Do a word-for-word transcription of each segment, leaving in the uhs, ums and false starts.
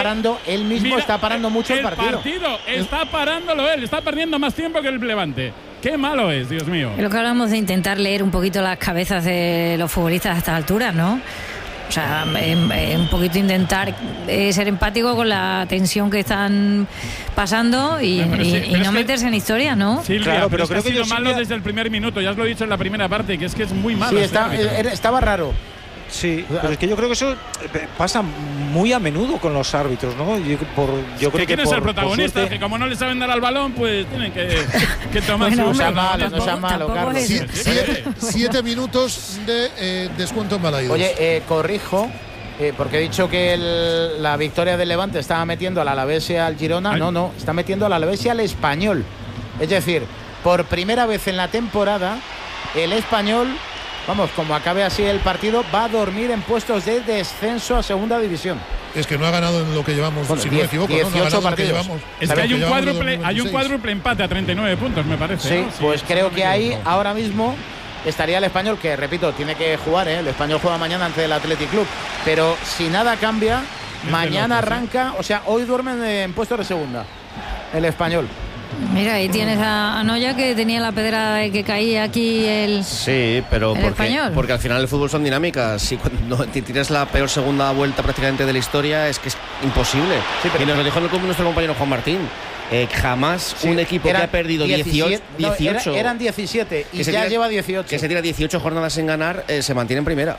parando, él mismo Mira, está parando mucho el, el partido. partido está parándolo él, está perdiendo más tiempo que el Levante. Qué malo es, Dios mío. Es lo que hablamos de intentar leer un poquito las cabezas de los futbolistas a estas alturas, ¿no? O sea, eh, eh, un poquito intentar eh, ser empático con la tensión que están pasando y, No, pero y, sí, y pero no es que- meterse en historia, ¿no? Silvia, Claro, pero, pero es que creo ha que sido yo, malo Silvia- desde el primer minuto, ya os lo he dicho en la primera parte, que es que es muy malo. Sí, ese está, árbitro. era- estaba raro. Sí, pero es que yo creo que eso eh, pasa muy a menudo con los árbitros, ¿no? Yo, por, yo creo que que quieren por, ser protagonistas, por suerte- que como no le saben dar al balón, pues tienen que, que tomar Bueno, su hombre, sea malo, no sea tampoco- malo, tampoco Carlos. es- Sí, sí, siete, sí. siete minutos de eh, descuento en Balaídos. Oye, eh, corrijo, eh, porque he dicho que el- la victoria del Levante estaba metiendo al Alavés y al Girona. Ay. No, no, está metiendo al Alavés y al Español. Es decir, por primera vez en la temporada, el Español, vamos, como acabe así el partido, va a dormir en puestos de descenso a segunda división. Es que no ha ganado en lo que llevamos, Bueno, si no me diez- equivoco, ¿no? No ha dieciocho ganado en lo que partidos. llevamos. Es en que lo hay un, llevamos de cuádruple, hay un dos mil veintiséis. cuádruple empate a treinta y nueve puntos, me parece. Sí, ¿no? pues si creo no me que ahí, equivoco. ahora mismo, estaría el Español, que repito, tiene que jugar, ¿eh? El Español juega mañana ante el Athletic Club. Pero si nada cambia, de mañana locos, ¿eh? arranca, o sea, hoy duermen en puestos de segunda. El Español. Mira, ahí tienes a, a Noya, que tenía la pedra de que caía aquí el... Sí, pero ¿El porque, Español? porque al final el fútbol son dinámicas. Si cuando te tiras la peor segunda vuelta prácticamente de la historia, es que es imposible. Sí, pero- y nos lo dijo nuestro compañero Juan Martín. Eh, jamás Sí, un equipo eran que ha perdido diecisiete, dieciocho, no, era- dieciocho eran diecisiete y que se ya tira- lleva dieciocho. que se tira dieciocho jornadas sin ganar, eh, se mantiene en primera.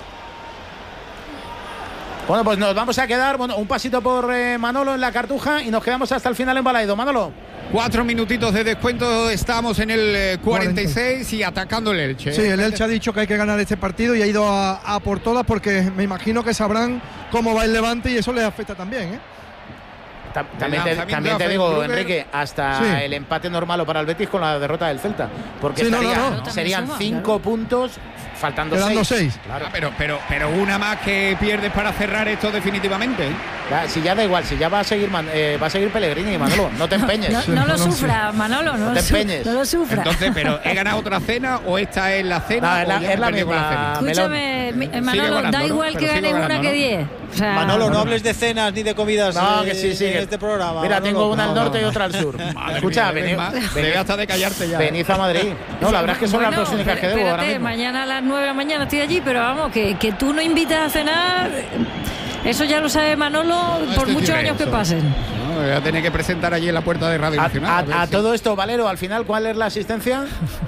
Bueno, pues nos vamos a quedar, bueno, un pasito por eh, Manolo en la Cartuja y nos quedamos hasta el final en Balaido. Manolo. Cuatro minutitos de descuento, estamos en el eh, cuarenta y seis y atacando el Elche. Sí, el Elche ha dicho que hay que ganar este partido y ha ido a, a por todas, porque me imagino que sabrán cómo va el Levante y eso les afecta también, ¿eh? Ta- También te, lanzamiento también de te digo, Freiburger. Enrique, hasta Sí. el empate normal o para el Betis con la derrota del Celta. Porque Sí, no, no, estaría- no. serían También suma, cinco claro. puntos, faltando Quedando seis. seis. Claro. Ah, pero, pero, pero una más que pierdes para cerrar esto definitivamente. ¿eh? Ya, si ya da igual, si ya va a seguir Man- eh, va a seguir Pellegrini, Manolo, no te empeñes. No, no lo sufra, Manolo, no, No lo te su- empeñes. no lo sufra. Entonces, pero ¿he ganado otra cena o esta es la cena? No, es la- o ya es la me perdí con misma. cena? Escúchame, mi- Sigue Manolo, ganando, da ¿no? igual Pero que sigo ganes una ganando, que ¿no? diez. O sea, Manolo, no hables de cenas ni de comidas No, eh, que sí, sí. en este programa. Mira, Manolo. tengo una al No, norte y no. otra al sur. Madre Escucha, mía, venid, ves más. venid- Debe hasta de callarte ya. venid a Madrid. No, la verdad es que son las Bueno, dos únicas que debo ahora espérate, mismo. mañana a las nueve de la mañana estoy allí, pero vamos, que, que tú no invitas a cenar, eso ya lo sabe Manolo por este muchos tiene años que eso. pasen. No, voy a tener que presentar allí en la puerta de Radio A, Nacional. a- a ver a si- todo esto, Valero, al final, ¿cuál es la asistencia?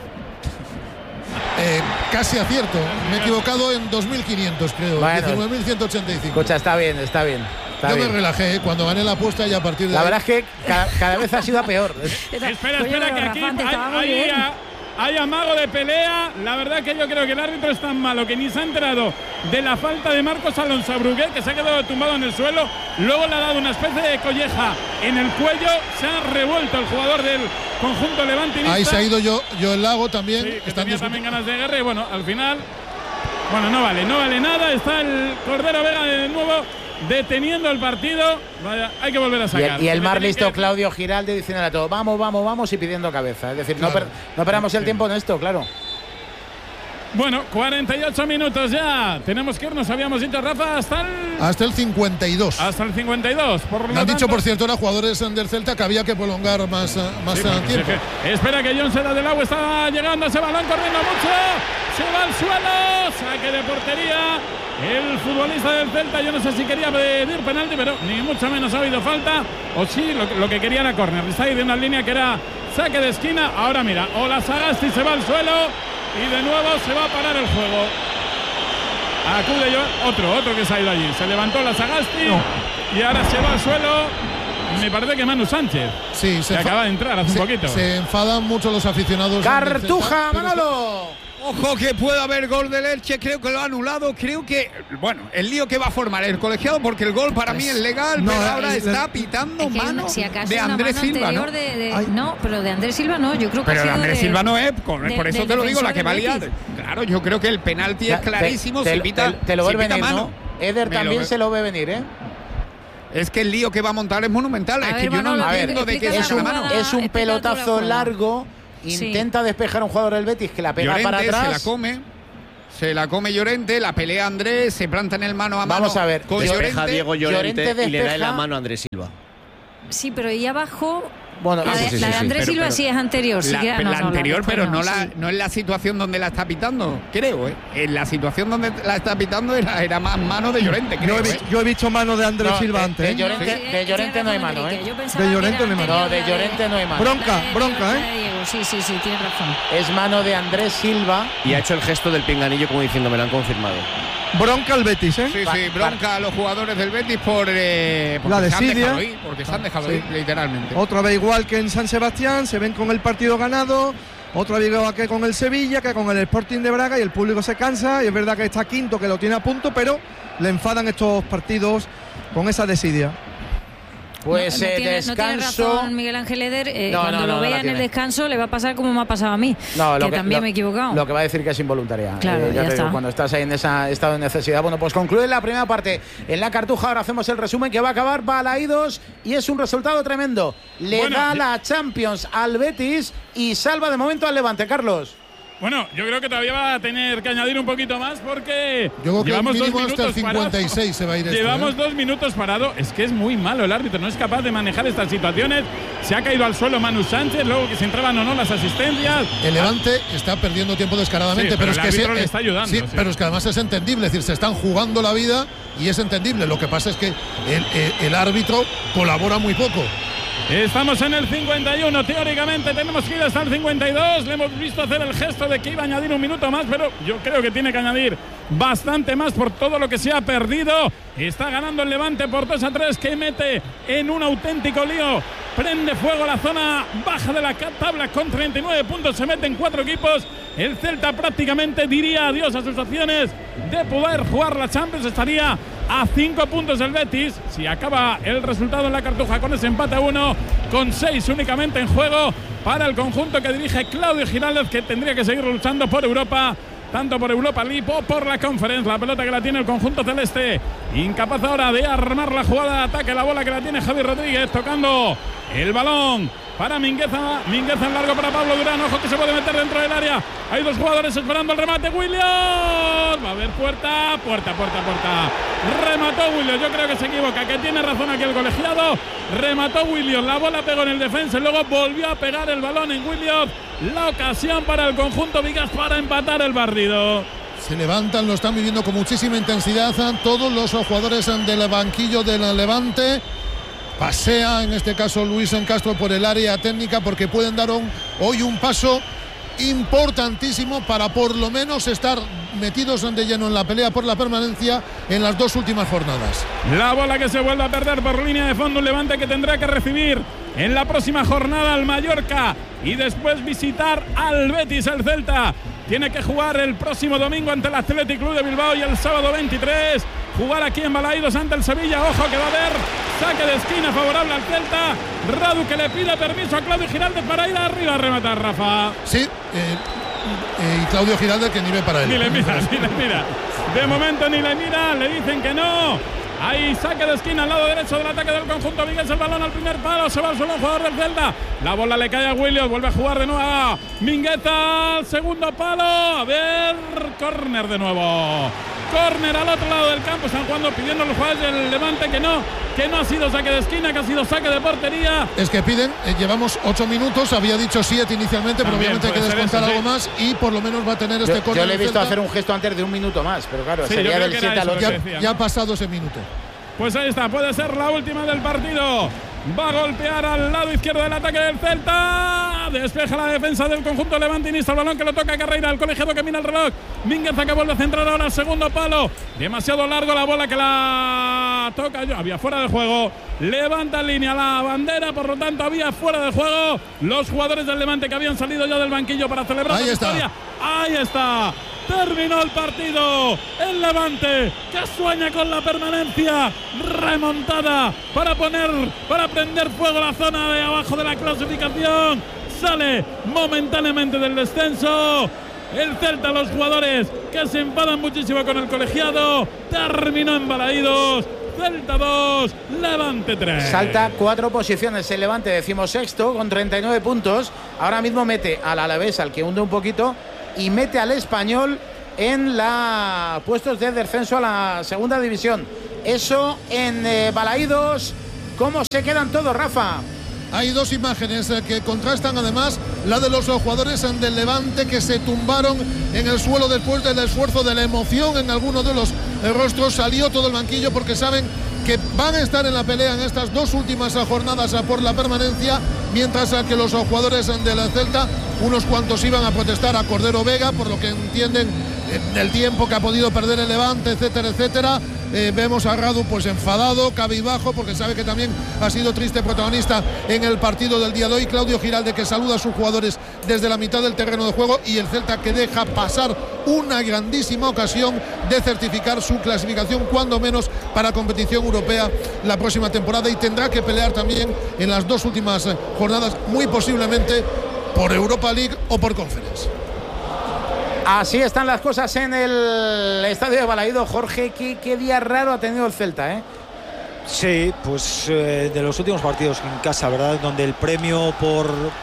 Eh, casi acierto. Me he equivocado en dos mil quinientos, creo. Bueno. diecinueve mil ciento ochenta y cinco. Escucha, está bien, está bien. Está Yo bien. me relajé ¿eh? cuando gané la apuesta y a partir de La ahí- verdad es que cada, cada vez ha sido a peor. Espera, Oye, espera, pero que aquí Rafa, te hay, estaba muy hay, bien. a- hay amago de pelea. La verdad que yo creo que el árbitro es tan malo que ni se ha enterado de la falta de Marcos Alonso Brugué, que se ha quedado tumbado en el suelo. Luego le ha dado una especie de colleja en el cuello. Se ha revuelto el jugador del conjunto levantinista. Ahí se ha ido yo, yo el lago también. Sí, que Están tenía discutiendo- también ganas de guerra y bueno, al final, bueno, no vale, no vale nada. Está el Cordero Vega de nuevo deteniendo el partido. Vaya, hay que volver a Y sacar. el, y el Se más le tiene listo, que- Claudio Giralde, diciéndole a todo, vamos, vamos, vamos, y pidiendo cabeza. Es decir, no, Claro. per- no perdamos el tiempo en esto, claro. Bueno, cuarenta y ocho minutos ya. Tenemos que irnos, habíamos dicho, Rafa, hasta el, Hasta el cincuenta y dos. hasta el cincuenta y dos. Por lo Me han dicho, tanto- por cierto, los jugadores del Celta que había que prolongar más, eh, más Sí, eh, porque tiempo. sí que- Espera que John Seda del Agua está llegando ese balón, corriendo mucho. Se va al suelo. Saque de portería. El futbolista del Celta, yo no sé si quería pedir penalti, pero ni mucho menos ha habido falta. O sí, lo, lo que quería era córner. Está ahí de una línea que era saque de esquina. Ahora mira, Ola Sagasti se va al suelo y de nuevo se va a parar el juego. Acude yo, otro, otro que se ha ido allí. Se levantó la Sagasti y ahora se va al suelo. Me parece que Manu Sánchez, Sí, se que enfa- acaba de entrar hace se, un poquito. se enfadan mucho los aficionados. del Cartuja, Celta, pero Manolo. Ojo que puede haber gol del Elche, creo que lo ha anulado, creo que, bueno, el lío que va a formar el colegiado, porque el gol para mí es legal, no, pero eh, ahora eh, está pitando Es que hay mano una- si acaso de una Andrés mano Silva, ¿no? anterior de- de- Ay. no, pero de Andrés Silva no, yo creo que Pero ha de sido Andrés de- Silva no es, con- de- por eso del te lo digo, la defensor que va a del liar. Betis. Claro, yo creo que el penalti Ya, es clarísimo, te, si te- pita, te- te lo si ve pita venir, mano. ¿no? Eder Me lo también ve. se lo ve venir, ¿eh? Es que el lío que va a montar es monumental, A es ver, que yo no Manolo, a ver, entiendo de qué explica es Es la un, la mano. jugada. es un explica tú la pelotazo jugada. largo. Sí. Intenta despejar a un jugador del Betis que la pega Llorente para se la atrás. come. Se la come Llorente, la pelea Andrés, se planta en el mano a mano. Vamos a ver, con Despeja Llorente. Diego Llorente, Llorente y le da en despeja. la mano a Andrés Silva. Sí, pero ahí abajo. Bueno, La de, sí, sí, la de sí, Andrés pero- Silva pero- sí es anterior. Sí La, que, no, la no, anterior, después pero no, la, sí. no es la situación donde la está pitando, creo, ¿eh? En la situación donde la está pitando era, era más mano de Llorente, Yo creo, he, vi- ¿eh? yo he visto mano de Andrés No, Silva de- antes. de ¿eh? Llorente- Sí, de tiene Llorente no hay razón, mano, Enrique. ¿eh? Yo pensaba De que Llorente era no hay mano. anterior No, de la Llorente no hay mano. Bronca, la de- bronca, la ¿eh? de Diego, Sí, sí, sí, tienes razón. Es mano de Andrés Silva. Y ha hecho el gesto del pinganillo como diciendo, me lo han confirmado. Bronca al Betis, ¿eh? Sí, Pa- sí, bronca a los jugadores del Betis por eh, porque La se han desidia. dejado ir, porque se han dejado Sí. ir, literalmente. Otra vez igual que en San Sebastián, se ven con el partido ganado. Otra vez igual que con el Sevilla, que con el Sporting de Braga, y el público se cansa. Y es verdad que está quinto, que lo tiene a punto, pero le enfadan estos partidos con esa desidia. Pues no, no eh, tiene, no tiene descanso. razón Miguel Ángel Eder. eh, No, cuando no, no, lo no vea la en el tiene. descanso le va a pasar como me ha pasado a mí. No, lo que, también lo- me he equivocado. Lo que va a decir que es involuntaria. Claro, Eh, ya ya te digo, está. cuando estás ahí en ese estado de necesidad. Bueno, pues concluye la primera parte en la Cartuja. Ahora hacemos el resumen que va a acabar Balaídos y es un resultado tremendo. Le Bueno, da ya- la Champions al Betis y salva de momento al Levante, Carlos. Bueno, yo creo que todavía va a tener que añadir un poquito más porque Yo creo que llevamos dos mínimo hasta el minutos cincuenta y seis parado. se va a ir esto, Llevamos ¿eh? dos minutos parado. Es que es muy malo el árbitro, no es capaz de manejar estas situaciones. Se ha caído al suelo Manu Sánchez, luego que se entraban o no las asistencias. El Levante está perdiendo tiempo descaradamente, Sí, pero pero, es el que árbitro sí, le está ayudando, sí, sí. pero es que además es entendible, es decir, se están jugando la vida y es entendible. Lo que pasa es que el, el- el árbitro colabora muy poco. Estamos en el cincuenta y uno, teóricamente tenemos que ir hasta el cincuenta y dos. Le hemos visto hacer el gesto de que iba a añadir un minuto más, pero yo creo que tiene que añadir bastante más por todo lo que se ha perdido. Está ganando el Levante por dos a tres, que mete en un auténtico lío. Prende fuego la zona baja de la tabla con treinta y nueve puntos. Se meten cuatro equipos. El Celta prácticamente diría adiós a sus opciones de poder jugar la Champions. Estaría a cinco puntos el Betis si acaba el resultado en la Cartuja con ese empate a uno, con seis únicamente en juego para el conjunto que dirige Claudio Giraldez, que tendría que seguir luchando por Europa, tanto por Europa League o por la Conference. La pelota que la tiene el conjunto celeste, incapaz ahora de armar la jugada de ataque. La bola que la tiene Javi Rodríguez, tocando el balón para Mingueza. Mingueza en largo para Pablo Durán. Ojo que se puede meter dentro del área. Hay dos jugadores esperando el remate. Williams. Va a haber puerta, puerta, puerta, puerta. Remató Williams. Yo creo que se equivoca, que tiene razón aquí el colegiado. Remató Williams. La bola pegó en el defensa y luego volvió a pegar el balón en Williams. La ocasión para el conjunto Vigas para empatar el partido. Se levantan, lo están viviendo con muchísima intensidad todos los jugadores del banquillo del Levante. Pasea en este caso Luis Encastro por el área técnica, porque pueden dar un, hoy un paso importantísimo para por lo menos estar metidos de lleno en la pelea por la permanencia en las dos últimas jornadas. La bola que se vuelve a perder por línea de fondo, un Levante que tendrá que recibir en la próxima jornada al Mallorca y después visitar al Betis. El Celta tiene que jugar el próximo domingo ante el Athletic Club de Bilbao y el sábado veintitrés jugar aquí en Balaídos ante el Sevilla. Ojo que va a haber saque de esquina favorable al Celta. Radu que le pide permiso a Claudio Giraldez para ir arriba a rematar, Rafa. Sí, eh, eh, y Claudio Giraldez que ni ve para él. Ni le mira, ni le mira. De momento ni le mira, le dicen que no. Hay saque de esquina al lado derecho del ataque del conjunto Vigues. El balón al primer palo, se va al suelo el jugador del Celta. La bola le cae a Williams, vuelve a jugar de nuevo a Mingueza al segundo palo. A ver, córner de nuevo. Córner al otro lado del campo. Están jugando pidiendo los jugadores del Levante que no, que no ha sido saque de esquina, que ha sido saque de portería. Es que piden, eh, llevamos ocho minutos, había dicho siete inicialmente, pero También obviamente hay que puede ser descontar eso, algo sí. más y por lo menos va a tener este Yo, córner yo le he del visto Celta. hacer un gesto antes de un minuto más, pero claro, Sí, yo sería creo del que era siete al eso lo ocho. que Ya, decía, ya ¿no? ha pasado ese minuto. Pues ahí está, puede ser la última del partido. Va a golpear al lado izquierdo del ataque del Celta. Despeja la defensa del conjunto levantinista. El balón que lo toca Carreira. El colegiado que mira el reloj. Mingueza que vuelve a centrar ahora al segundo palo. Demasiado largo la bola que la toca. Había fuera de juego. Levanta en línea la bandera. Por lo tanto, había fuera de juego. Los jugadores del Levante que habían salido ya del banquillo para celebrar Ahí la está. victoria. Ahí está. Terminó el partido. El Levante que sueña con la permanencia. Remontada para poner, para prender fuego la zona de abajo de la clasificación. Sale momentáneamente del descenso. El Celta, los jugadores que se enfadan muchísimo con el colegiado. Terminó en Balaídos. Celta dos, Levante tres. Salta cuatro posiciones el Levante, decimosexto, con treinta y nueve puntos. Ahora mismo mete al Alavés, al que hunde un poquito, y mete al Español en la puestos de descenso a la segunda división. Eso en eh, Balaídos. ¿Cómo se quedan todos, Rafa? Hay dos imágenes eh, que contrastan además la de los jugadores del Levante que se tumbaron en el suelo después del esfuerzo, de la emoción en algunos de los eh, rostros. Salió todo el banquillo porque saben que van a estar en la pelea en estas dos últimas jornadas por la permanencia, mientras que los jugadores del Celta, unos cuantos iban a protestar a Cordero Vega por lo que entienden del tiempo que ha podido perder el Levante, etcétera, etcétera. Eh, vemos a Radu pues enfadado, cabizbajo, porque sabe que también ha sido triste protagonista en el partido del día de hoy. Claudio Giralde, que saluda a sus jugadores desde la mitad del terreno de juego, y el Celta, que deja pasar una grandísima ocasión de certificar su clasificación, cuando menos para competición europea la próxima temporada, y tendrá que pelear también en las dos últimas jornadas, muy posiblemente por Europa League o por Conference. Así están las cosas en el estadio de Balaídos. Jorge, ¿qué, qué día raro ha tenido el Celta, eh? Sí, pues eh, de los últimos partidos en casa, ¿verdad? Donde el premio por,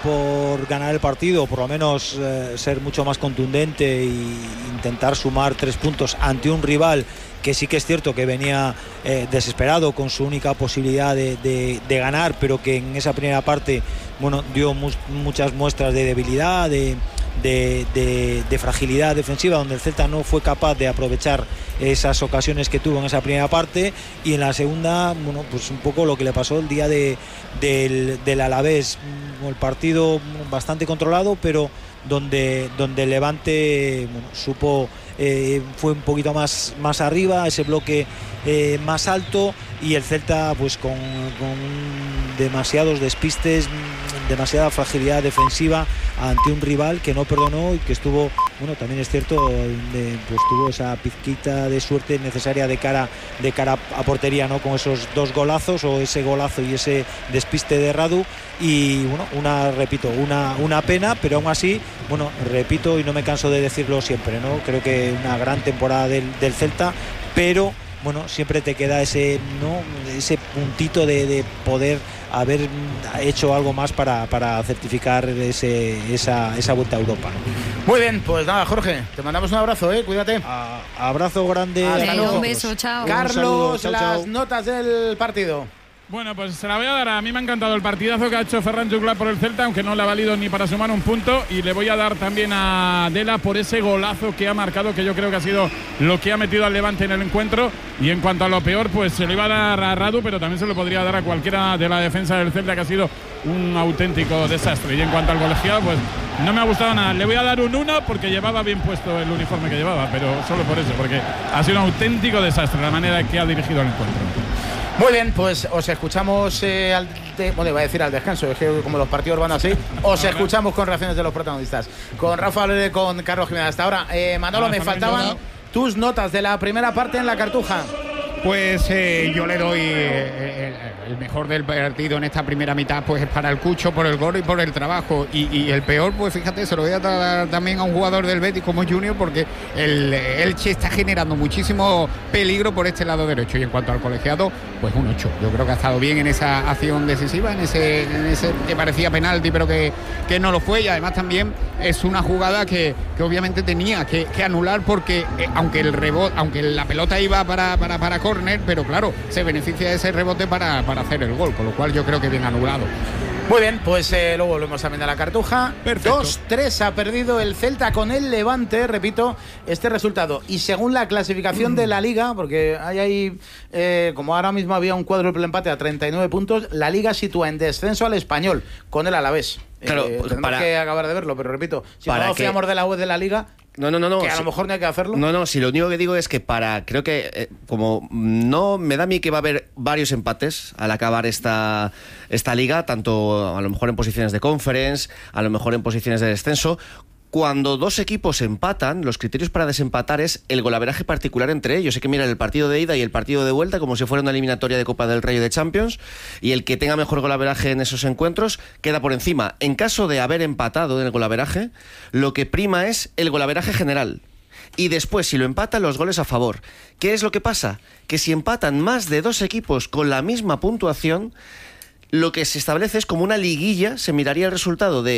por ganar el partido, o por lo menos eh, ser mucho más contundente e intentar sumar tres puntos ante un rival que sí que es cierto que venía eh, desesperado con su única posibilidad de, de, de ganar, pero que en esa primera parte, bueno, dio mu muchas muestras de debilidad, de, de, de, de fragilidad defensiva, donde el Celta no fue capaz de aprovechar esas ocasiones que tuvo en esa primera parte, y en la segunda, bueno, pues un poco lo que le pasó el día de, del, del Alavés, el partido bastante controlado, pero donde, donde el Levante, bueno, supo, eh, fue un poquito más, más arriba, ese bloque eh, más alto, y el Celta pues con, con demasiados despistes, demasiada fragilidad defensiva ante un rival que no perdonó y que estuvo, bueno, también es cierto, de, pues tuvo esa pizquita de suerte necesaria de cara de cara a portería, ¿no? Con esos dos golazos, o ese golazo y ese despiste de Radu, y bueno, una, repito, una, una pena, pero aún así, bueno, repito y no me canso de decirlo siempre, ¿no? Creo que una gran temporada del, del Celta, pero bueno, siempre te queda ese, ¿no? ese puntito de, de poder haber hecho algo más para, para certificar ese, esa, esa vuelta a Europa. Muy bien, pues nada, Jorge, te mandamos un abrazo, ¿eh? Cuídate. A, abrazo grande. Hasta luego. Un beso, chao. Carlos, saludo, chao, las chao. notas del partido. Bueno, pues se la voy a dar. A mí me ha encantado el partidazo que ha hecho Ferran Juclar por el Celta, aunque no le ha valido ni para sumar un punto, y le voy a dar también a Dela por ese golazo que ha marcado, que yo creo que ha sido lo que ha metido al Levante en el encuentro. Y en cuanto a lo peor, pues se lo iba a dar a Radu, pero también se lo podría dar a cualquiera de la defensa del Celta, que ha sido un auténtico desastre. Y en cuanto al colegiado, pues no me ha gustado nada. Le voy a dar un uno porque llevaba bien puesto el uniforme que llevaba, pero solo por eso, porque ha sido un auténtico desastre la manera en que ha dirigido el encuentro. Muy bien, pues os escuchamos eh, al de, bueno, iba a decir al descanso, es que como los partidos van así, os escuchamos con reacciones de los protagonistas. Con Rafa Valero y con Carlos Jiménez. Hasta ahora, eh, Manolo, me faltaban tus notas de la primera parte en la Cartuja. Pues eh, yo le doy eh, el, el mejor del partido en esta primera mitad, pues es para el Cucho, por el gol y por el trabajo, y, y el peor, pues fíjate, se lo voy a dar también a un jugador del Betis como Junior, porque el Elche está generando muchísimo peligro por este lado derecho. Y en cuanto al colegiado, pues un ocho. Yo creo que ha estado bien en esa acción decisiva, en ese, en ese que parecía penalti pero que, que no lo fue, y además también es una jugada que, que obviamente tenía que, que anular, porque eh, aunque el rebote, aunque la pelota iba para para para córner, pero claro, se beneficia de ese rebote para, para hacer el gol, con lo cual yo creo que bien anulado. Muy bien, pues eh, luego volvemos también a la Cartuja. Perfecto. dos tres ha perdido el Celta con el Levante, repito, este resultado. Y según la clasificación mm. de la Liga, porque hay ahí, eh, como ahora mismo había un cuádruple empate a treinta y nueve puntos, la Liga sitúa en descenso al Español con el Alavés. Claro, eh, tendremos para, que acabar de verlo, pero repito, si para no fiamos que... de la web de la Liga... No, no, no, no. Que a si, lo mejor no hay que hacerlo. No, no, si lo único que digo es que para, creo que eh, como no me da a mí que va a haber varios empates al acabar esta, esta liga, tanto a lo mejor en posiciones de conference, a lo mejor en posiciones de descenso. Cuando dos equipos empatan, los criterios para desempatar es el golaveraje particular entre ellos. Hay que mirar el partido de ida y el partido de vuelta como si fuera una eliminatoria de Copa del Rey o de Champions, y el que tenga mejor golaveraje en esos encuentros queda por encima. En caso de haber empatado en el golaveraje, lo que prima es el golaveraje general. Y después, si lo empatan, los goles a favor. ¿Qué es lo que pasa? Que si empatan más de dos equipos con la misma puntuación, lo que se establece es como una liguilla, se miraría el resultado de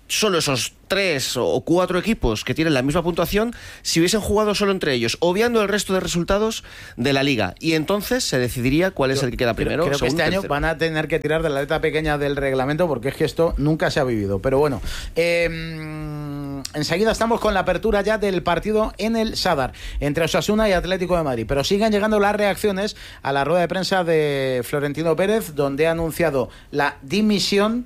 solo esos tres o cuatro equipos que tienen la misma puntuación si hubiesen jugado solo entre ellos, obviando el resto de resultados de la liga, y entonces se decidiría cuál es el que queda primero. Creo que este año van a tener que tirar de la letra pequeña del reglamento, porque es que esto nunca se ha vivido. Pero bueno, eh, enseguida estamos con la apertura ya del partido en el Sadar entre Osasuna y Atlético de Madrid, pero siguen llegando las reacciones a la rueda de prensa de Florentino Pérez, donde ha anunciado la dimisión,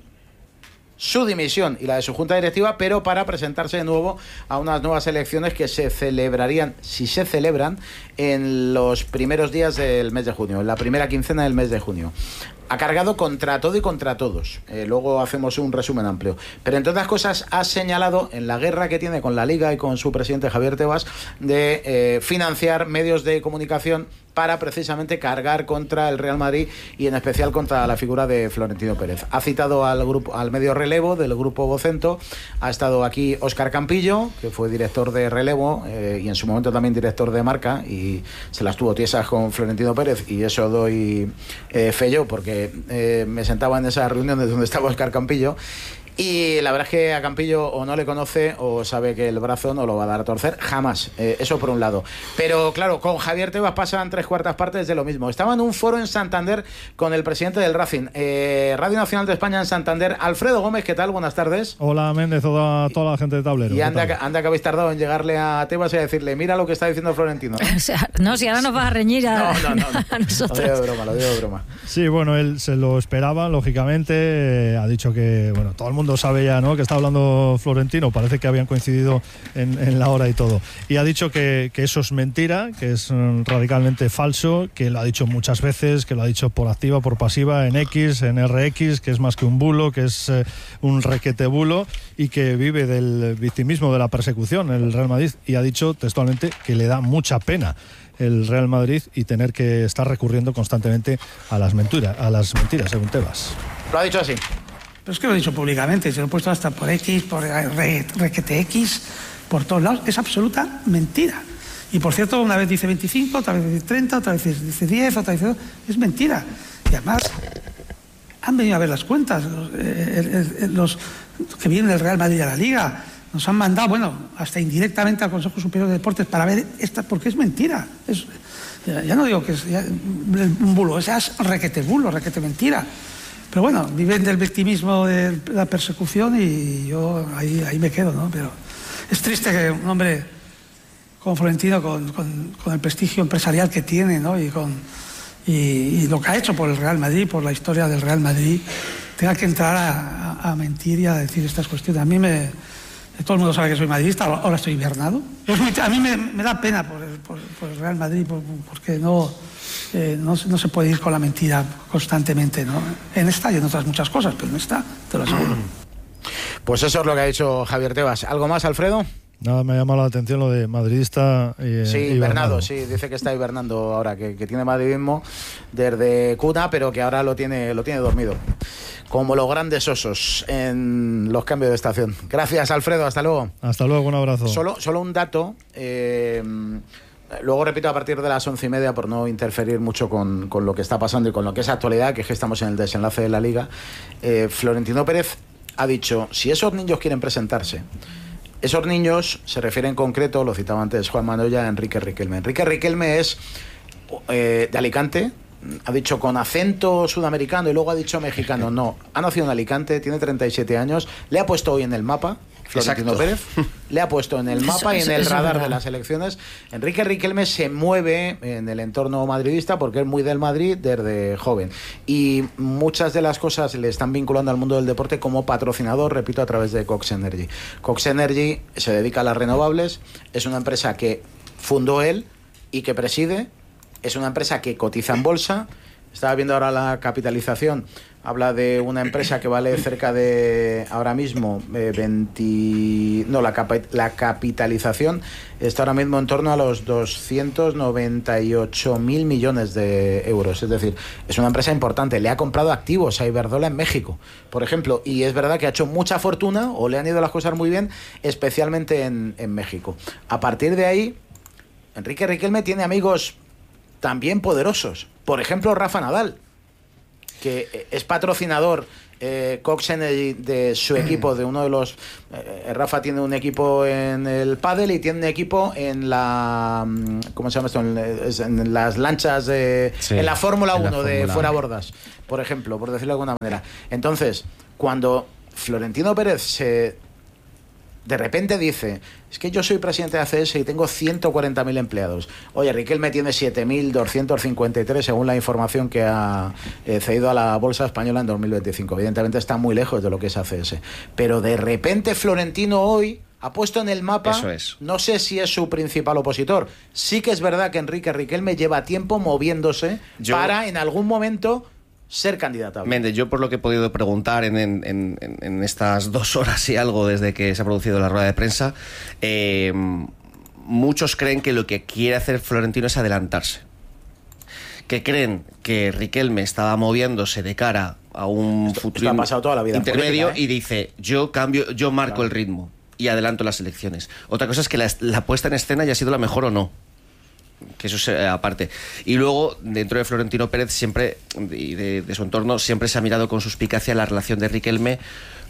su dimisión y la de su junta directiva, pero para presentarse de nuevo a unas nuevas elecciones que se celebrarían, si se celebran, en los primeros días del mes de junio, en la primera quincena del mes de junio. Ha cargado contra todo y contra todos. Eh, luego hacemos un resumen amplio. Pero entre otras cosas ha señalado en la guerra que tiene con la Liga y con su presidente Javier Tebas de eh, financiar medios de comunicación para precisamente cargar contra el Real Madrid y en especial contra la figura de Florentino Pérez. Ha citado al grupo, al medio Relevo del grupo Vocento. Ha estado aquí Óscar Campillo, que fue director de Relevo eh, y en su momento también director de Marca, y se las tuvo tiesas con Florentino Pérez, y eso doy eh, fe yo, porque Eh, me sentaba en esas reuniones donde estaba Óscar Campillo, y la verdad es que a Campillo o no le conoce o sabe que el brazo no lo va a dar a torcer jamás. Eh, eso por un lado. Pero claro, con Javier Tebas pasan tres cuartas partes de lo mismo. Estaba en un foro en Santander con el presidente del Racing, eh, Radio Nacional de España en Santander, Alfredo Gómez. ¿Qué tal? Buenas tardes. Hola Méndez, toda, toda la gente de Tablero. Y anda, anda que habéis tardado en llegarle a Tebas y a decirle, mira lo que está diciendo Florentino. O sea, no, si ahora nos vas a reñir a, no, no, no, no. a nosotros. Lo digo de broma, lo digo de broma. Sí, bueno, él se lo esperaba, lógicamente. Eh, ha dicho que, bueno, todo el mundo sabe ya, ¿no?, que está hablando Florentino, parece que habían coincidido en, en la hora y todo, y ha dicho que, que eso es mentira, que es um, radicalmente falso, que lo ha dicho muchas veces, que lo ha dicho por activa, por pasiva, en X, en R X, que es más que un bulo, que es eh, un requete bulo, y que vive del victimismo, de la persecución el Real Madrid, y ha dicho textualmente que le da mucha pena el Real Madrid y tener que estar recurriendo constantemente a las mentiras, a las mentiras, según Tebas. Lo ha dicho así. Pero es que lo he dicho públicamente, se lo he puesto hasta por X, por requete X, por todos lados. Es absoluta mentira. Y por cierto, una vez dice veinticinco, otra vez dice treinta, otra vez dice diez, otra vez dice dos. Es mentira. Y además, han venido a ver las cuentas, los, eh, los que vienen del Real Madrid a la Liga. Nos han mandado, bueno, hasta indirectamente al Consejo Superior de Deportes para ver esta, porque es mentira. Es, ya, ya no digo que es ya, un bulo, es, es requete bulo, requete mentira. Pero bueno, viven del victimismo, de la persecución, y yo ahí, ahí me quedo, ¿no? Pero es triste que un hombre como Florentino, con, con, con el prestigio empresarial que tiene, ¿no?, y, con, y, y lo que ha hecho por el Real Madrid, por la historia del Real Madrid, tenga que entrar a, a, a mentir y a decir estas cuestiones. A mí me... Todo el mundo sabe que soy madridista, ahora estoy hibernado. A mí me, me da pena por el, por, por el Real Madrid, por, porque no, eh, no, no se puede ir con la mentira constantemente, ¿no? En esta y en otras muchas cosas, pero en esta te lo aseguro. Pues eso es lo que ha dicho Javier Tebas. ¿Algo más, Alfredo? Nada, me ha llamado la atención lo de madridista y sí, hibernado. hibernado, sí, dice que está hibernando ahora, que, que tiene madridismo desde cuna, pero que ahora lo tiene, lo tiene dormido. Como los grandes osos en los cambios de estación. Gracias, Alfredo, hasta luego. Hasta luego, un abrazo. Solo, solo un dato, eh, luego repito a partir de las once y media por no interferir mucho con, con lo que está pasando y con lo que es actualidad, que es que estamos en el desenlace de la Liga. Eh, Florentino Pérez ha dicho, si esos niños quieren presentarse, esos niños se refieren en concreto, lo citaba antes Juan Manoya, a Enrique Riquelme. Enrique Riquelme es eh, de Alicante. Ha dicho con acento sudamericano y luego ha dicho mexicano. No, ha nacido en Alicante, tiene treinta y siete años, le ha puesto hoy en el mapa Florentino Pérez, le ha puesto en el mapa y en el radar de las elecciones. Enrique Riquelme se mueve en el entorno madridista porque es muy del Madrid desde joven, y muchas de las cosas le están vinculando al mundo del deporte como patrocinador, repito, a través de Cox Energy. Cox Energy se dedica a las renovables, es una empresa que fundó él y que preside. Es una empresa que cotiza en bolsa. Estaba viendo ahora la capitalización. Habla de una empresa que vale cerca de, ahora mismo, eh, veinte... No, la, cap la capitalización está ahora mismo en torno a los doscientos noventa y ocho mil millones de euros. Es decir, es una empresa importante. Le ha comprado activos a Iberdrola en México, por ejemplo. Y es verdad que ha hecho mucha fortuna, o le han ido las cosas muy bien, especialmente en, en México. A partir de ahí, Enrique Riquelme tiene amigos también poderosos. Por ejemplo, Rafa Nadal, que es patrocinador eh, Cox Energy de su equipo, de uno de los... Eh, Rafa tiene un equipo en el pádel y tiene un equipo en la... ¿Cómo se llama esto? En, en las lanchas, de, sí, en la Fórmula uno de fuera bordas, por ejemplo, por decirlo de alguna manera. Entonces, cuando Florentino Pérez se... de repente dice, es que yo soy presidente de A C S y tengo ciento cuarenta mil empleados. Oye, Riquelme tiene siete mil doscientos cincuenta y tres según la información que ha eh, cedido a la Bolsa Española en dos mil veinticinco. Evidentemente está muy lejos de lo que es A C S. Pero de repente Florentino hoy ha puesto en el mapa, eso es. No sé si es su principal opositor. Sí que es verdad que Enrique Riquelme lleva tiempo moviéndose yo... para en algún momento... ser candidato. Méndez, yo por lo que he podido preguntar en, en, en, en estas dos horas y algo desde que se ha producido la rueda de prensa, eh, muchos creen que lo que quiere hacer Florentino es adelantarse. Que creen que Riquelme estaba moviéndose de cara a un esto, futuro esto ha pasado toda la vida intermedio política, ¿eh? Y dice, yo cambio, yo marco claro. el ritmo y adelanto las elecciones. Otra cosa es que la, la puesta en escena haya sido la mejor o no. Que eso es eh, aparte. Y luego, dentro de Florentino Pérez siempre, y de, de su entorno, siempre se ha mirado con suspicacia la relación de Riquelme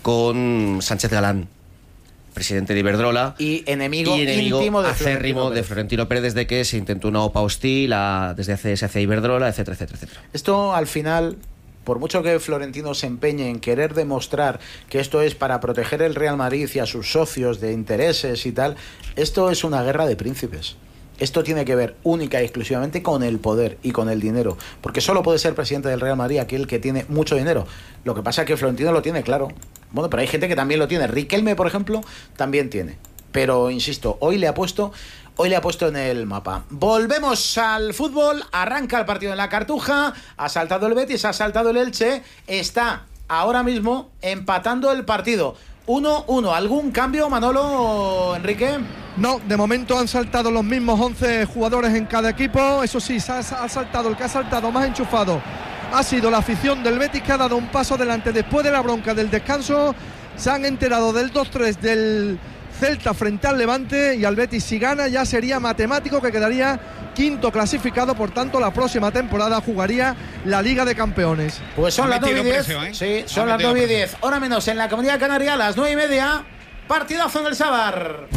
con Sánchez Galán, presidente de Iberdrola. Y enemigo, y enemigo íntimo de acérrimo Florentino de Florentino Pérez desde que se intentó una OPA hostil a, desde A C S hacia Iberdrola, etcétera, etcétera, etcétera. Esto al final... Por mucho que Florentino se empeñe en querer demostrar que esto es para proteger el Real Madrid y a sus socios de intereses y tal, esto es una guerra de príncipes. Esto tiene que ver única y exclusivamente con el poder y con el dinero, porque solo puede ser presidente del Real Madrid aquel que tiene mucho dinero. Lo que pasa es que Florentino lo tiene claro. Bueno, pero hay gente que también lo tiene. Riquelme, por ejemplo, también tiene. Pero, insisto, hoy le ha puesto... Hoy le ha puesto en el mapa. Volvemos al fútbol. Arranca el partido en la Cartuja. Ha saltado el Betis, ha saltado el Elche. Está ahora mismo empatando el partido. uno uno. ¿Algún cambio, Manolo, Enrique? No, de momento han saltado los mismos once jugadores en cada equipo. Eso sí, ha, ha saltado el que ha saltado más enchufado. Ha sido la afición del Betis, que ha dado un paso adelante después de la bronca del descanso. Se han enterado del dos tres del Celta frente al Levante, y al Betis, si gana, ya sería matemático que quedaría quinto clasificado. Por tanto, la próxima temporada jugaría la Liga de Campeones. Pues son las nueve y diez. ¿eh? Sí, son las nueve y diez. Hora menos en la Comunidad Canaria, a las nueve y media. Partidazo en el Sadar.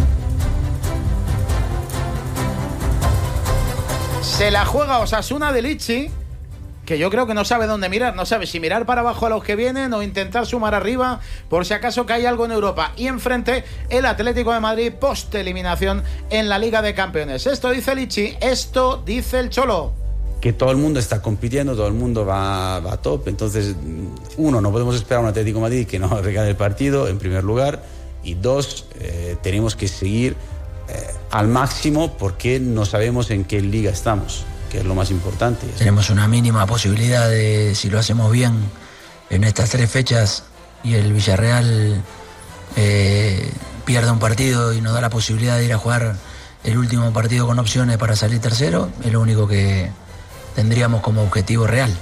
Se la juega Osasuna de Lichi, que yo creo que no sabe dónde mirar, no sabe si mirar para abajo a los que vienen o intentar sumar arriba por si acaso cae algo en Europa. Y enfrente el Atlético de Madrid post eliminación en la Liga de Campeones. Esto dice Lichi, esto dice el Cholo. Que todo el mundo está compitiendo, todo el mundo va, va a top. Entonces, uno, no podemos esperar a un Atlético de Madrid que no regale el partido, en primer lugar. Y dos, eh, tenemos que seguir eh, al máximo, porque no sabemos en qué liga estamos, que es lo más importante. Tenemos una mínima posibilidad de, si lo hacemos bien en estas tres fechas y el Villarreal eh, pierde un partido y nos da la posibilidad de ir a jugar el último partido con opciones para salir tercero, es lo único que tendríamos como objetivo real.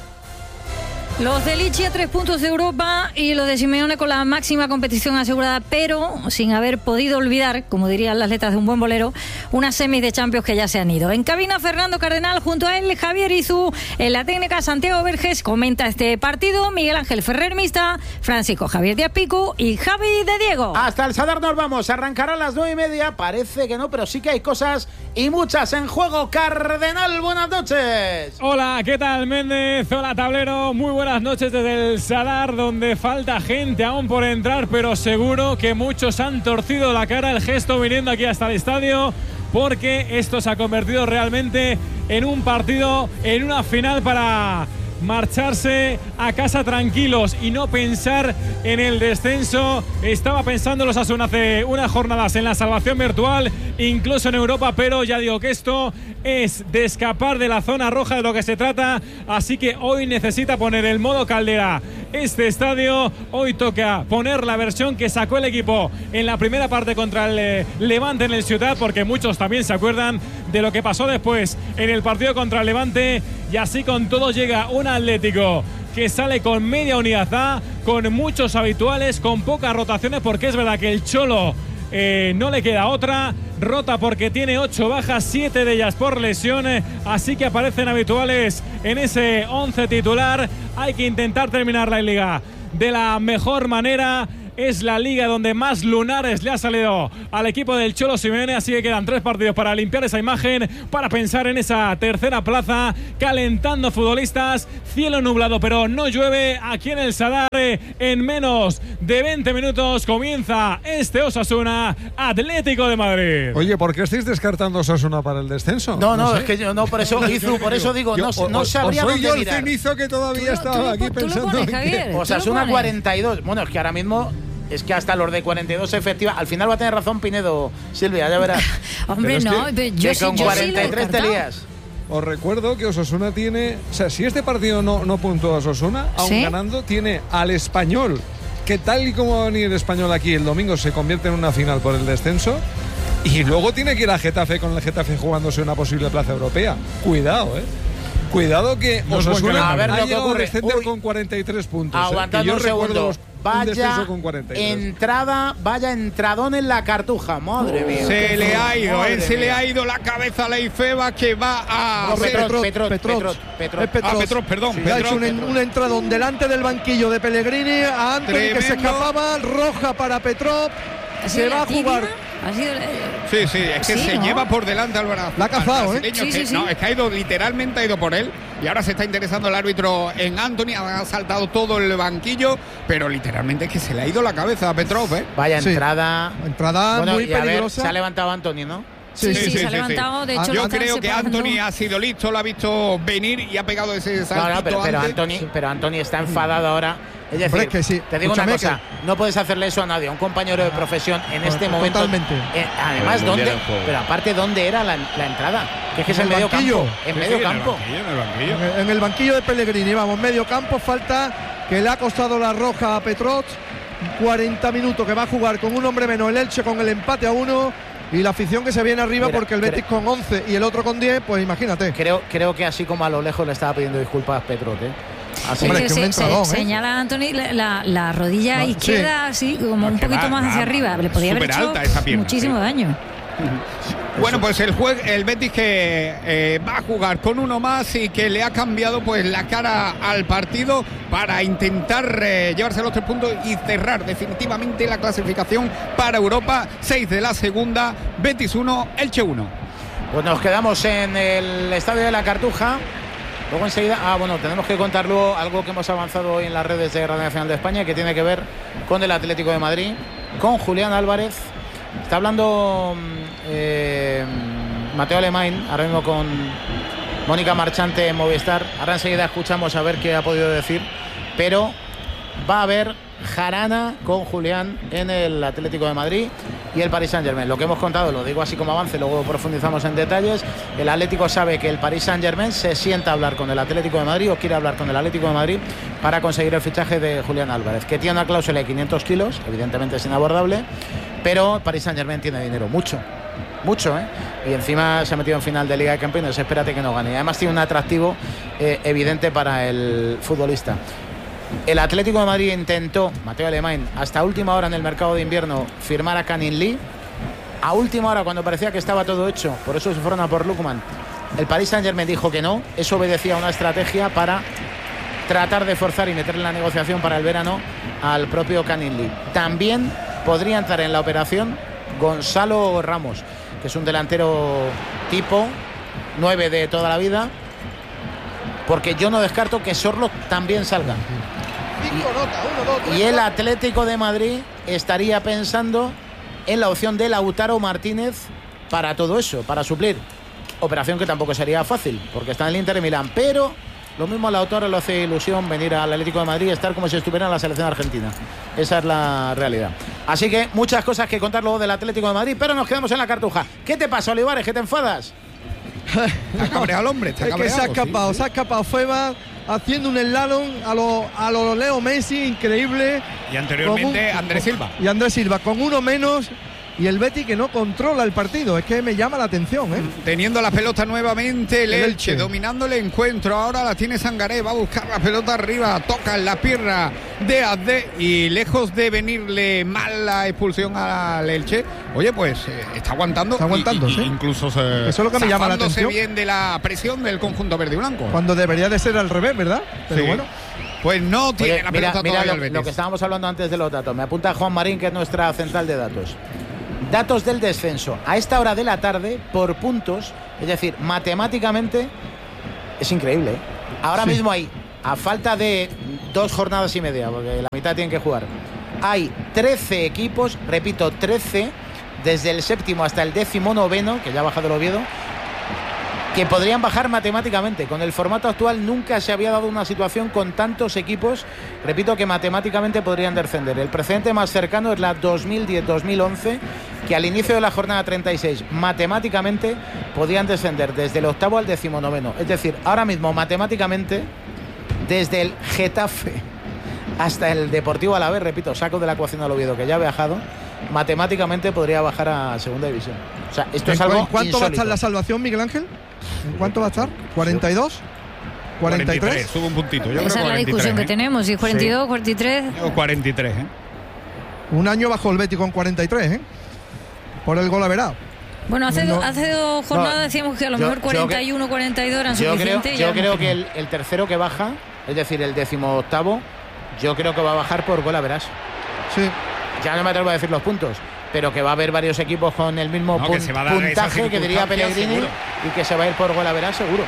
Los de Lichi a tres puntos de Europa y los de Simeone con la máxima competición asegurada, pero sin haber podido olvidar, como dirían las letras de un buen bolero, unas semis de Champions que ya se han ido. En cabina, Fernando Cardenal, junto a él Javier Izú, en la técnica Santiago Verges, comenta este partido Miguel Ángel Ferrer Mista, Francisco Javier Díaz Pico y Javi de Diego. Hasta el Sadar nos vamos, arrancará a las nueve y media, parece que no, pero sí que hay cosas y muchas en juego. Cardenal, buenas noches. Hola, ¿qué tal, Méndez? Hola, tablero, muy buenas Buenas noches desde el Sadar, donde falta gente aún por entrar, pero seguro que muchos han torcido la cara el gesto viniendo aquí hasta el estadio, porque esto se ha convertido realmente en un partido, en una final para marcharse a casa tranquilos y no pensar en el descenso. Estaba pensando los Osasuna hace unas jornadas en la salvación virtual, incluso en Europa, pero ya digo que esto es de escapar de la zona roja, de lo que se trata, así que hoy necesita poner el modo Caldera este estadio. Hoy toca poner la versión que sacó el equipo en la primera parte contra el eh, Levante en el Ciutat, porque muchos también se acuerdan de lo que pasó después en el partido contra el Levante, y así con todo llega un Atlético que sale con media unidad A, con muchos habituales, con pocas rotaciones, porque es verdad que el Cholo eh, no le queda otra, rota porque tiene ocho bajas, siete de ellas por lesiones, así que aparecen habituales en ese once titular. hay que intentar terminar la Liga de la mejor manera. Es la liga donde más lunares le ha salido al equipo del Cholo Simeone, así que quedan tres partidos para limpiar esa imagen, para pensar en esa tercera plaza, calentando futbolistas, cielo nublado pero no llueve aquí en el Sadar. En menos de veinte minutos comienza este Osasuna Atlético de Madrid. Oye, ¿por qué estáis descartando Osasuna para el descenso? No, no, no es que yo no, por eso, Izu, por eso digo, yo, no, no sabría o soy yo el mirar. cenizo que todavía estaba tú, aquí tú pensando pones, en Javier, que... Osasuna cuarenta y dos. Bueno, es que ahora mismo es que hasta los de cuarenta y dos efectiva. Al final va a tener razón Pinedo, Silvia, ya verás. Hombre, pero no, es que, pero yo, que sí, con yo cuarenta y tres sí te lías. Os recuerdo que Osasuna tiene, o sea, si este partido no, no puntúa a Osasuna, aún ¿Sí? ganando, tiene al Español, que tal y como va a venir el Español aquí el domingo se convierte en una final por el descenso, y luego tiene que ir a Getafe con el Getafe jugándose una posible plaza europea. Cuidado, eh. Cuidado que No Osasuna a ver ha lo que llegado a ocurre. descender Uy, con cuarenta y tres puntos. aguantando eh, que yo un segundo. recuerdo un Vaya descenso con cuarenta y tres. entrada, vaya entradón en la Cartuja, madre mía. Se le ha ido, Madre eh, se mía. le ha ido la cabeza a Leifeba, que va a... No, ser- Petrot, Petrot, Petrot. Petrot, Petrot. Es Petrot. Ah, Petrot, perdón. Le ha Petrot. hecho un, en- un entradón delante del banquillo de Pellegrini a Anthony, que se Tremendo. escapaba, roja para Petrov. ¿Ha sido Se la va a tibia? jugar. Ha sido la- Sí, sí, es que Sí, se ¿no? lleva por delante al brazo. La ha cazado, ¿eh? brasileño, Sí, que- sí, sí. No, es que ha ido, literalmente ha ido por él. Y ahora se está interesando el árbitro en Anthony. Ha saltado todo el banquillo. Pero literalmente es que se le ha ido la cabeza a Petrov, ¿eh? Vaya Sí. entrada. Entrada Bueno, muy y a ver, peligrosa. se ha levantado Anthony, ¿no? Sí, sí, se ha levantado. De hecho, Yo lo están creo que separando. Anthony ha sido listo, lo ha visto venir y ha pegado ese saltito No, no, pero, pero antes. Anthony, pero Anthony está enfadado ahora. Es decir, Hombre, es que sí. te digo una Escúchame cosa, no puedes hacerle eso a nadie, a un compañero de profesión en este Pues, momento. totalmente. Eh, además, El ¿dónde? Mundial en juego. Pero aparte, ¿dónde era la, la entrada? Que es que es En en el medio banquillo. campo. En Sí, medio sí, campo. En el banquillo, en el banquillo. En el, en el banquillo de Pellegrini, vamos, medio campo, falta que le ha costado la roja a Petrov. cuarenta minutos que va a jugar con un hombre menos el Elche con el empate a uno. Y la afición que se viene arriba Mira, porque el Betis con once y el otro con diez, pues imagínate. Creo, creo que así como a lo lejos le estaba pidiendo disculpas a Petrot, ¿eh? Así. Hombre, que es que un se, se- entradón, ¿eh? señala a Anthony la, la- la rodilla No, izquierda, así como No, un que poquito va, más va, hacia arriba. Le podía haber súper hecho alta esa pierna, muchísimo sí. daño. Bueno, pues el jue- el Betis que eh, va a jugar con uno más y que le ha cambiado pues la cara al partido para intentar eh, llevarse los tres puntos y cerrar definitivamente la clasificación para Europa. Seis de la segunda, Betis uno, Elche uno. Pues nos quedamos en el estadio de la Cartuja. Luego enseguida, ah, bueno, tenemos que contar luego algo que hemos avanzado hoy en las redes de Radio Nacional de España, que tiene que ver con el Atlético de Madrid, con Julián Álvarez. Está hablando eh, Mateo Alemán, ahora mismo con Mónica Marchante en Movistar. Ahora enseguida escuchamos a ver qué ha podido decir. Pero va a haber jarana con Julián en el Atlético de Madrid y el Paris Saint-Germain. Lo que hemos contado, lo digo así como avance, luego profundizamos en detalles. El Atlético sabe que el Paris Saint-Germain se sienta a hablar con el Atlético de Madrid o quiere hablar con el Atlético de Madrid para conseguir el fichaje de Julián Álvarez, que tiene una cláusula de quinientos kilos, evidentemente es inabordable, pero el Paris Saint-Germain tiene dinero, mucho, mucho, ¿eh? Y encima se ha metido en final de Liga de Campeones, espérate que no gane. Y además tiene un atractivo eh, evidente para el futbolista. El Atlético de Madrid intentó, Mateo Alemán, hasta última hora en el mercado de invierno firmar a Canin Lee. A última hora, cuando parecía que estaba todo hecho, por eso se fueron a por Lukman, el Paris Saint-Germain dijo que no. Eso obedecía a una estrategia para tratar de forzar y meterle en la negociación para el verano al propio Canin Lee. También podría entrar en la operación Gonzalo Ramos, que es un delantero tipo nueve de toda la vida, porque yo no descarto que Sorloth también salga. Cinco notas, uno, dos, tres, Y el cuatro. Atlético de Madrid estaría pensando en la opción de Lautaro Martínez para todo eso, para suplir. Operación que tampoco sería fácil, porque está en el Inter de Milán. Pero lo mismo a Lautaro le hace ilusión venir al Atlético de Madrid y estar como si estuviera en la selección argentina. Esa es la realidad. Así que muchas cosas que contar luego del Atlético de Madrid, pero nos quedamos en la Cartuja. ¿Qué te pasa, Olivares? ¿Que te enfadas? Está cabreado el hombre, está Es que se ha cabreado, sí, escapado, sí. se ha escapado Feba haciendo un slalom a lo, a lo Leo Messi, increíble. Y anteriormente Con un- Andrés Silva. Y Andrés Silva con uno menos. Y el Betis que no controla el partido. Es que me llama la atención, ¿eh? Teniendo la pelota nuevamente el El Elche, Elche. dominando el encuentro. Ahora la tiene Sangaré, va a buscar la pelota arriba, toca en la pierna de Azde y lejos de venirle mal la expulsión al Elche, oye, pues eh, está aguantando. Está aguantando, y- y- sí. Incluso se, Eso es lo que me llama la zafándose atención. bien de la presión del conjunto verde y blanco. Cuando debería de ser al revés, ¿verdad? Pero Sí. bueno. pues no tiene Oye, la mira, pelota mira todavía lo, el Betis. lo que estábamos hablando antes de los datos. Me apunta Juan Marín, que es nuestra central de datos. Datos del descenso. A esta hora de la tarde, por puntos, es decir, matemáticamente, es increíble, ¿eh? Ahora sí. mismo hay, a falta de dos jornadas y media, porque la mitad tienen que jugar, hay trece equipos, repito, trece, desde el séptimo hasta el décimo noveno, que ya ha bajado el Oviedo, que podrían bajar matemáticamente. Con el formato actual nunca se había dado una situación con tantos equipos, repito, que matemáticamente podrían descender. El precedente más cercano es la dos mil diez dos mil once, que al inicio de la jornada treinta y seis matemáticamente podían descender desde el octavo al decimonoveno. Es decir, ahora mismo matemáticamente, desde el Getafe hasta el Deportivo Alavés, repito, saco de la ecuación al Oviedo, que ya ha viajado, matemáticamente podría bajar a segunda división. O sea, esto es algo ¿En cuánto insólito. va a estar la salvación, Miguel Ángel? ¿En cuánto va a estar? ¿cuarenta y dos? ¿cuarenta y tres? Sube un puntito. Yo Esa creo es la cuarenta y tres, discusión ¿eh? que tenemos, si es cuarenta y dos, Sí. cuarenta y tres. O cuarenta y tres, ¿eh? Un año bajo el Betis con cuarenta y tres, ¿eh? Por el gol averado. Bueno, hace, No. hace dos jornadas No, decíamos que a lo yo- mejor yo cuarenta y uno, cuarenta y dos eran Yo creo, suficientes. y yo ya creo hemos que el, el tercero que baja, es decir, el decimoctavo, yo creo que va a bajar por gol a verás. Sí. Ya no me atrevo a decir los puntos, pero que va a haber varios equipos con el mismo No, que pun- se va a dar esa puntaje que diría circunstancia, Pellegrini seguro. y que se va a ir por gol a verás seguro.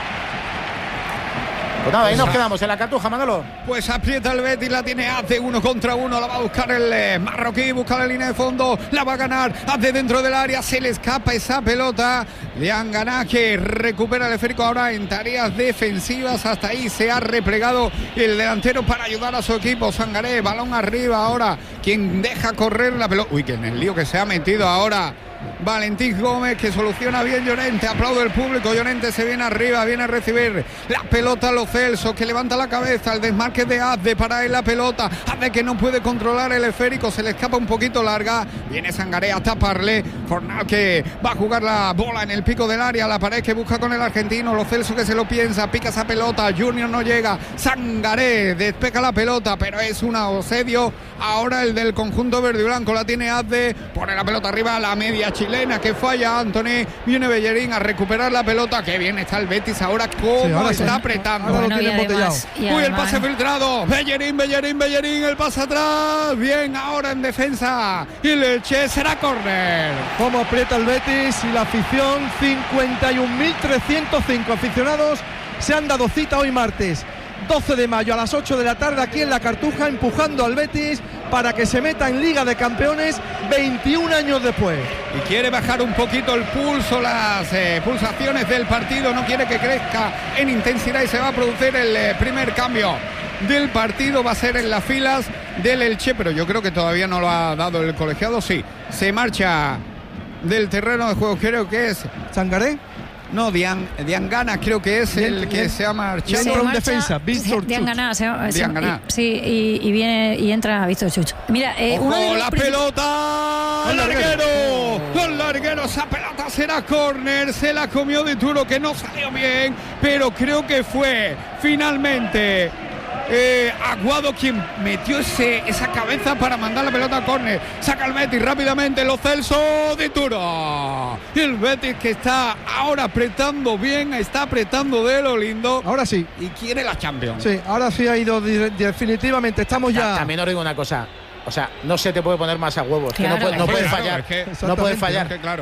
Pues nada, ahí nos quedamos en la Cartuja, Manolo. Pues aprieta el Betis, la tiene hace uno contra uno, la va a buscar el eh, marroquí, busca la línea de fondo, la va a ganar, hace dentro del área, se le escapa esa pelota, le han ganado, que recupera el esférico ahora en tareas defensivas, hasta ahí se ha replegado el delantero para ayudar a su equipo, Sangaré, balón arriba ahora, quien deja correr la pelota, uy, que en el lío que se ha metido ahora Valentín Gómez, que soluciona bien Llorente, aplaude el público, Llorente se viene arriba, viene a recibir la pelota a Lo Celso, que levanta la cabeza, el desmarque de Azde para él la pelota, Azde que no puede controlar el esférico, se le escapa un poquito larga, viene Sangaré a taparle, Fornal que va a jugar la bola en el pico del área, la pared que busca con el argentino, Lo Celso que se lo piensa, pica esa pelota, Junior no llega, Sangaré despeja la pelota, pero es un asedio, ahora el del conjunto verde y blanco, la tiene Azde, pone la pelota arriba a la media chilena que falla Anthony, viene Bellerín a recuperar la pelota, que bien está el Betis ahora, cómo Sí, ahora está sí. apretando. Ahora lo Bueno, tiene y embotellado. además- y Uy, el además- pase filtrado, Bellerín, Bellerín, Bellerín, el pase atrás, bien, ahora en defensa, y el Che será córner. Cómo aprieta el Betis y la afición, cincuenta y un mil trescientos cinco aficionados se han dado cita hoy martes doce de mayo a las ocho de la tarde aquí en la Cartuja, empujando al Betis para que se meta en Liga de Campeones veintiún años después. Y quiere bajar un poquito el pulso, las eh, pulsaciones del partido, no quiere que crezca en intensidad y se va a producir el eh, primer cambio del partido, va a ser en las filas del Elche, pero yo creo que todavía no lo ha dado el colegiado, sí, se marcha del terreno de juego, creo que es ¿Sangaré? No, Dian, Diangana creo que es Bien, el que bien. se ha marchado. Entra un marcha- defensa, Víctor de Chut. Anganá, se- se- Diangana. y- Sí, y, y viene y entra Víctor Chucho. Mira, eh, uno de ¡Ojo, los la princip- pelota! ¡El larguero! ¡El larguero! Esa pelota será córner. Se la comió de Turo, que no salió bien, pero creo que fue finalmente eh, Aguado quien metió ese, esa cabeza para mandar la pelota a córner. Saca el Betis rápidamente, Lo Celso de Turo. Y el Betis que está ahora apretando bien, está apretando de lo lindo. Ahora sí. Y quiere la Champions. Sí, ahora sí ha ido di- definitivamente. Estamos Ta- ya. También os digo una cosa. O sea, no se te puede poner más a huevos. Que no, Claro. puede- no Hombre, puedes claro, fallar. es que- no Exactamente, puedes fallar. Es que claro.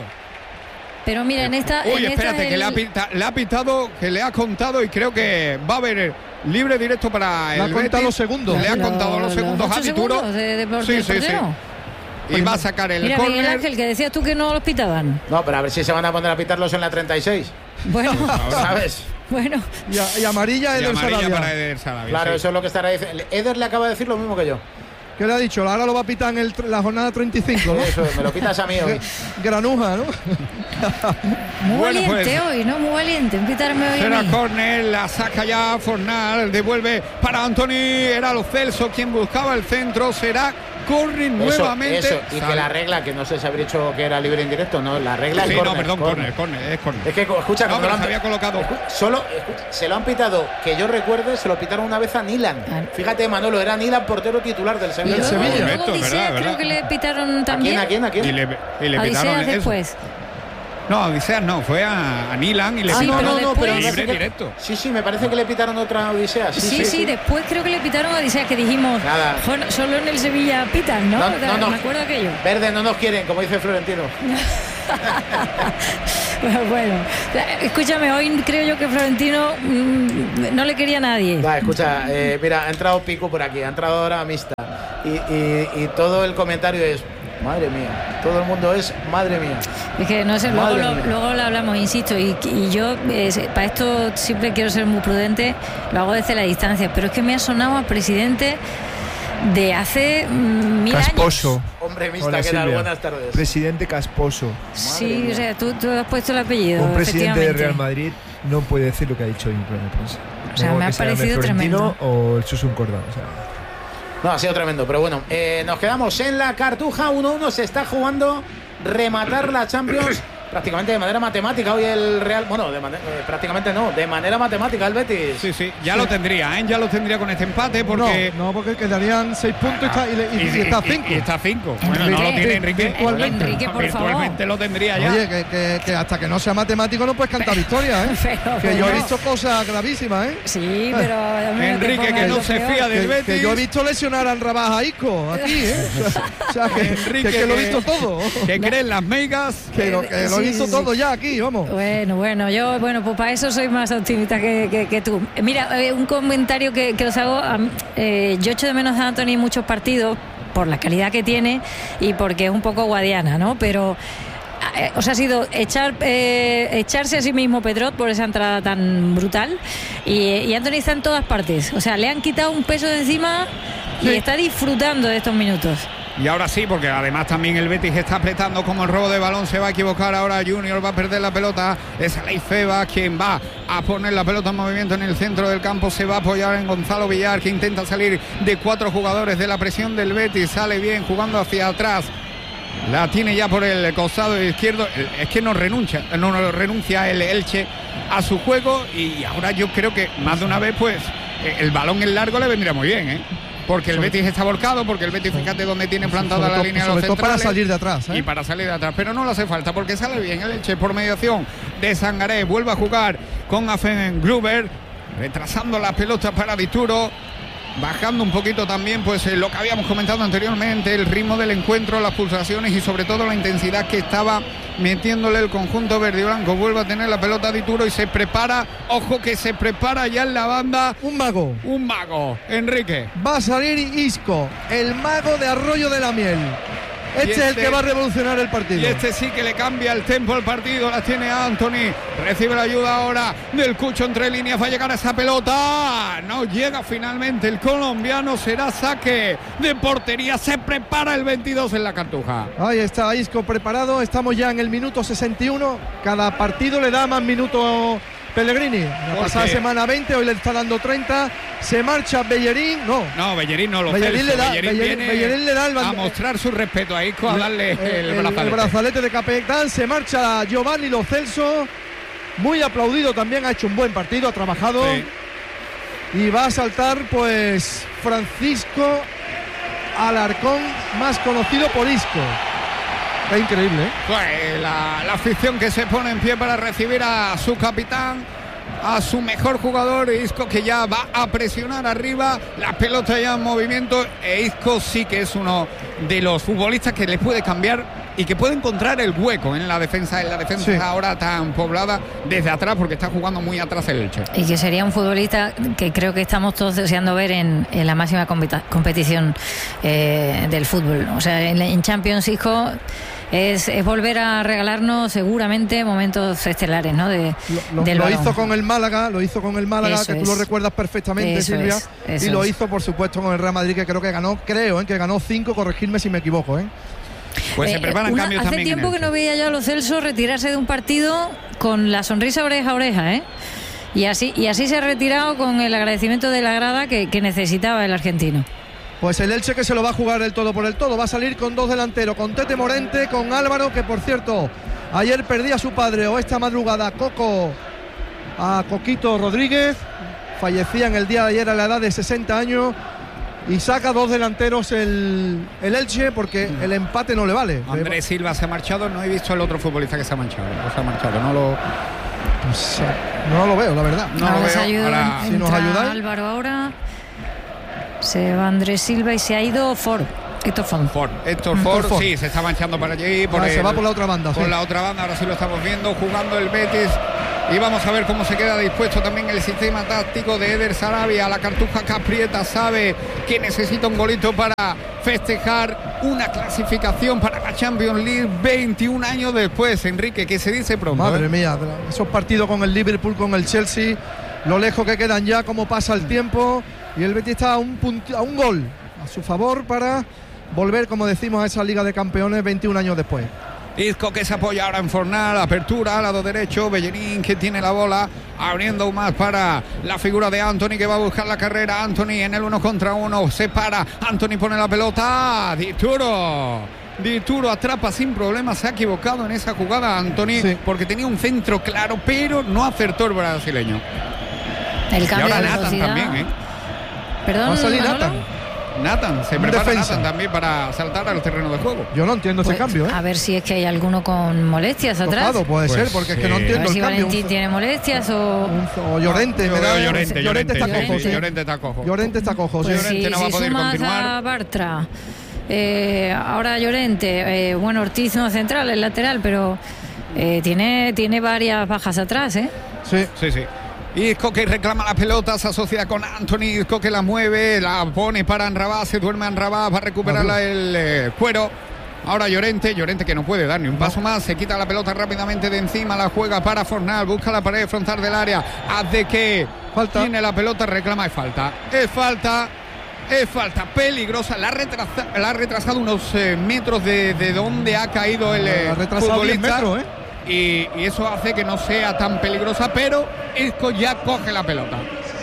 Pero mira, en esta. Uy, en esta espérate, que el- le ha, pita- le ha pitado, que le ha contado y creo que va a haber libre directo para Le el ha contado Betis. los segundos. Le ha Lo- contado los los segundos ocho a Vituro. segundos de- de- Sí, del sí, sí. portero. Y va a sacar el Mira, Miguel córner. Ángel, que decías tú que no los pitaban. No, pero a ver si se van a poner a pitarlos en la treinta y seis. Bueno, ¿Sabes? bueno. Y, a- y amarilla Y Eder amarilla Sarabia. para Eder Sarabia, Claro, sí. eso es lo que estará diciendo. Eder le acaba de decir lo mismo que yo. ¿Qué le ha dicho? Ahora lo va a pitar en el tr- la jornada treinta y cinco, ¿no? Eso, me lo pitas a mí hoy. Granuja, ¿no? Muy Bueno, valiente pues, hoy, ¿no? Muy valiente. En pitarme hoy a Será mí. córner, la saca ya Fornal, devuelve para Anthony, era Lo Celso quien buscaba el centro, será córner nuevamente. Eso, y Sale. que la regla, que no sé si habría dicho que era libre indirecto, no, la regla es Sí, córner, no, perdón, córner. córner, córner, es córner. Es que, escucha, No, cuando pero lo han- se había colocado. Solo, escucha, se lo han pitado, que yo recuerde, se lo pitaron una vez a Nilan. Claro. Fíjate, Manolo, era Nilan, portero titular del Y Sevilla. luego, Sevilla. luego Correcto, Odisea verdad, creo verdad. que le pitaron ¿A quién, también. a quién, a quién? Y le, y le a pitaron Odisea eso. después. No, Odiseas no, fue a, a Nilan y le ah, pitaron no, no, no, pero libre que, directo. Sí, sí, me parece que le pitaron otra Odisea. Sí, Sí, sí, sí, sí. después creo que le pitaron a Odisea, que dijimos, Nada. bueno, solo en el Sevilla pitan, ¿no? No, O sea, no, no. me acuerdo aquello. Verde no nos quieren, como dice Florentino. Bueno, escúchame, hoy creo yo que Florentino mmm, no le quería a nadie. Va, escucha, eh, mira, ha entrado Pico por aquí, ha entrado ahora Mista. Y, y, y todo el comentario es, madre mía, todo el mundo es, madre mía. Es que no sé, luego Madre lo, mía. luego lo hablamos, insisto, y, y yo eh, para esto siempre quiero ser muy prudente, lo hago desde la distancia, pero es que me ha sonado a presidente de hace mm, mil Casposo. años. Hombre, Mista, Hola, ¿qué tal? Silvia. Buenas tardes. Presidente Casposo. Sí, o sea, tú, tú has puesto el apellido. Un presidente de efectivamente. Real Madrid no puede decir lo que ha dicho hoy en rueda de prensa. O sea, No, me ha que se llame parecido Florentino tremendo. o el Susun Corda. O sea, No, ha sido tremendo, pero bueno, eh, nos quedamos en la Cartuja, uno uno, se está jugando rematar la Champions prácticamente de manera matemática. Hoy el Real, bueno, de manera, eh, prácticamente no, de manera matemática el Betis. Sí, sí, ya lo tendría, ¿eh? Ya lo tendría con este empate porque... No, no, porque quedarían seis puntos y está, y, le- y- y está a cinco. Y, y está a cinco. Bueno, no lo tiene Enrique. Virtualmente. Enrique, por favor. Virtualmente lo tendría ya. Oye, que, que- que hasta que no sea matemático no puedes cantar victoria, ¿eh? Pero, que yo he pero- visto cosas gravísimas, ¿eh? Sí, pero... hombre, Enrique, te que pongas no lo se peor. fía del Que, Betis. que yo he visto lesionar al Rabaja Isco aquí, ¿eh? O sea, o sea, que, Enrique, que, que lo he que- visto todo. Que creen las megas. Que lo, que lo he Sí, visto sí, todo sí. ya aquí, vamos. Bueno, bueno, yo, bueno, pues para eso soy más optimista que, que, que tú. Eh, Mira, eh, un comentario que, que os hago. a mí, eh, yo echo de menos a Anthony en muchos partidos por la calidad que tiene y porque es un poco guadiana, ¿no? Pero eh, os ha sido echar eh, echarse a sí mismo Pedrot por esa entrada tan brutal y, y Anthony está en todas partes. O sea, le han quitado un peso de encima y Sí. está disfrutando de estos minutos. Y ahora sí, porque además también el Betis está apretando como el robo de balón. Se va a equivocar ahora Junior, va a perder la pelota. Es Aleix Febas quien va a poner la pelota en movimiento en el centro del campo. Se va a apoyar en Gonzalo Villar, que intenta salir de cuatro jugadores de la presión del Betis. Sale bien jugando hacia atrás. La tiene ya por el costado izquierdo. Es que no renuncia, no, no renuncia el Elche a su juego. Y ahora yo creo que más de una vez, pues, el balón en largo le vendría muy bien, ¿eh? Porque el Betis está volcado, porque el Betis, fíjate dónde tiene plantada Sobre la todo- línea de los sobre todo para centrales. salir de atrás, ¿eh? Y para salir de atrás, pero no le hace falta porque sale bien el Elche por mediación de Sangaré. Vuelve a jugar con Afen Gruber, retrasando la pelota para Dituro, bajando un poquito también pues eh, lo que habíamos comentado anteriormente, el ritmo del encuentro, las pulsaciones y sobre todo la intensidad que estaba metiéndole el conjunto verde y blanco. Vuelve a tener la pelota Dituro y se prepara, ojo que se prepara ya en la banda. Un mago. Un mago, Enrique. Va a salir Isco, el mago de Arroyo de la Miel. Este, Y es el este- que va a revolucionar el partido. Y este sí que le cambia el tempo al partido. La tiene Anthony. Recibe la ayuda ahora del Cucho entre líneas. Va a llegar a esa pelota. No llega finalmente el colombiano. Será saque de portería. Se prepara el veintidós en la Cartuja. Ahí está Isco preparado. Estamos ya en el minuto sesenta y uno. Cada partido le da más minutos Pellegrini. La ¿Por pasada qué? semana veinte, hoy le está dando treinta. Se marcha Bellerín. No. No, Bellerín no lo Bellerín Celso. le da- Bellerín Bellerín- viene Bellerín le da el a band- mostrar su respeto a Isco, a darle el, el, brazalete. el brazalete de capitán. Se marcha Giovanni Lo Celso. Muy aplaudido también. Ha hecho un buen partido. Ha trabajado. Sí. Y va a saltar pues Francisco Alarcón, más conocido por Isco. Es increíble, ¿eh? Pues la, la afición que se pone en pie para recibir a su capitán, a su mejor jugador, Isco, que ya va a presionar arriba, la pelota ya en movimiento, e Isco sí que es uno de los futbolistas que le puede cambiar y que puede encontrar el hueco en la defensa, en la defensa Sí. ahora tan poblada desde atrás, porque está jugando muy atrás el Elche. Y que sería un futbolista que creo que estamos todos deseando ver en, en la máxima competa- competición eh, del fútbol. O sea, en, en Champions, hijo, es, es volver a regalarnos seguramente momentos estelares, ¿no? De, Lo, del lo balón. hizo con el Málaga, lo hizo con el Málaga, Eso que tú es. lo recuerdas perfectamente, Eso Silvia. es, eso y lo es. hizo, por supuesto, con el Real Madrid, que creo que ganó, creo, ¿eh? que ganó cinco, corregirme si me equivoco, ¿eh? Pues se Eh, preparan una- cambios hace también. en tiempo que Elche. no veía yo a Lo Celso retirarse de un partido con la sonrisa oreja a oreja, ¿eh? Y así, y así se ha retirado con el agradecimiento de la grada que, que necesitaba el argentino. Pues el Elche que se lo va a jugar el todo por el todo. Va a salir con dos delanteros, con Tete Morente, con Álvaro, que por cierto, ayer perdía a su padre, o esta madrugada, Coco, a Coquito Rodríguez. Fallecía en el día de ayer a la edad de sesenta años. y saca dos delanteros el, el Elche porque el empate no le vale. Andrés Silva se ha marchado, no he visto el otro futbolista que se ha marchado, no se ha marchado, no lo pues, no lo veo, la verdad. No ahora lo veo. Ayuda, Ahora, si nos ayudáis. Álvaro ahora se va Andrés Silva y se ha ido Ford. Héctor Ford. Ford. Héctor Ford, Ford, sí, se está manchando para allí. Por ah, el, se va por la otra banda. Por sí. la otra banda, ahora sí lo estamos viendo, jugando el Betis. Y vamos a ver cómo se queda dispuesto también el sistema táctico de Eder Sarabia. La Cartuja Caprieta sabe que necesita un golito para festejar una clasificación para la Champions League veintiún años después. Enrique, que se dice pronto. Madre ¿eh? mía, esos partidos con el Liverpool, con el Chelsea, lo lejos que quedan ya, cómo pasa el tiempo. Y el Betis está a un, punti- a un gol a su favor para volver, como decimos, a esa Liga de Campeones veintiún años después. Isco que se apoya ahora en Fornal, apertura al lado derecho, Bellerín que tiene la bola, abriendo más para la figura de Anthony que va a buscar la carrera. Anthony en el uno contra uno, se para, Anthony pone la pelota, Dituro, Dituro atrapa sin problema, se ha equivocado en esa jugada Anthony, sí, porque tenía un centro claro, pero no acertó el brasileño. El cambio y ahora de Nathan velocidad. también, ¿eh? Perdón, va a salir Manolo. Nathan. Nathan, se Un prepara defensa. Nathan también para saltar al terreno de juego. Yo no entiendo Pues, ese cambio, ¿eh? A ver si es que hay alguno con molestias atrás. Tocado, puede Pues ser, porque es que no sí. A entiendo ver el si cambio. Valentín Un- tiene molestias o... un- o Llorente, Yo me da. veo Llorente, Llorente está Llorente. cojo, sí. Llorente está cojo. Llorente está cojo, sí. Pues Llorente si, no va a si poder sumas continuar. a Bartra, eh, ahora Llorente, eh, bueno, Ortiz no central, el lateral, pero eh, tiene, tiene varias bajas atrás, ¿eh? Sí, sí, sí. Isco que reclama la pelota, se asocia con Anthony, Isco que la mueve, la pone para Anrabá, se duerme Anrabá, va a recuperarla el eh, cuero. Ahora Llorente, Llorente que no puede dar ni un paso más, se quita la pelota rápidamente de encima, la juega para Fornal, busca la pared frontal del área, hace que falta. Tiene la pelota, reclama, es falta, es falta. Es falta peligrosa, la ha retrasado, la ha retrasado unos eh, metros de, de donde ha caído el eh, ha retrasado diez futbolista. metros, ¿eh? Y, y eso hace que no sea tan peligrosa, pero Isco ya coge la pelota.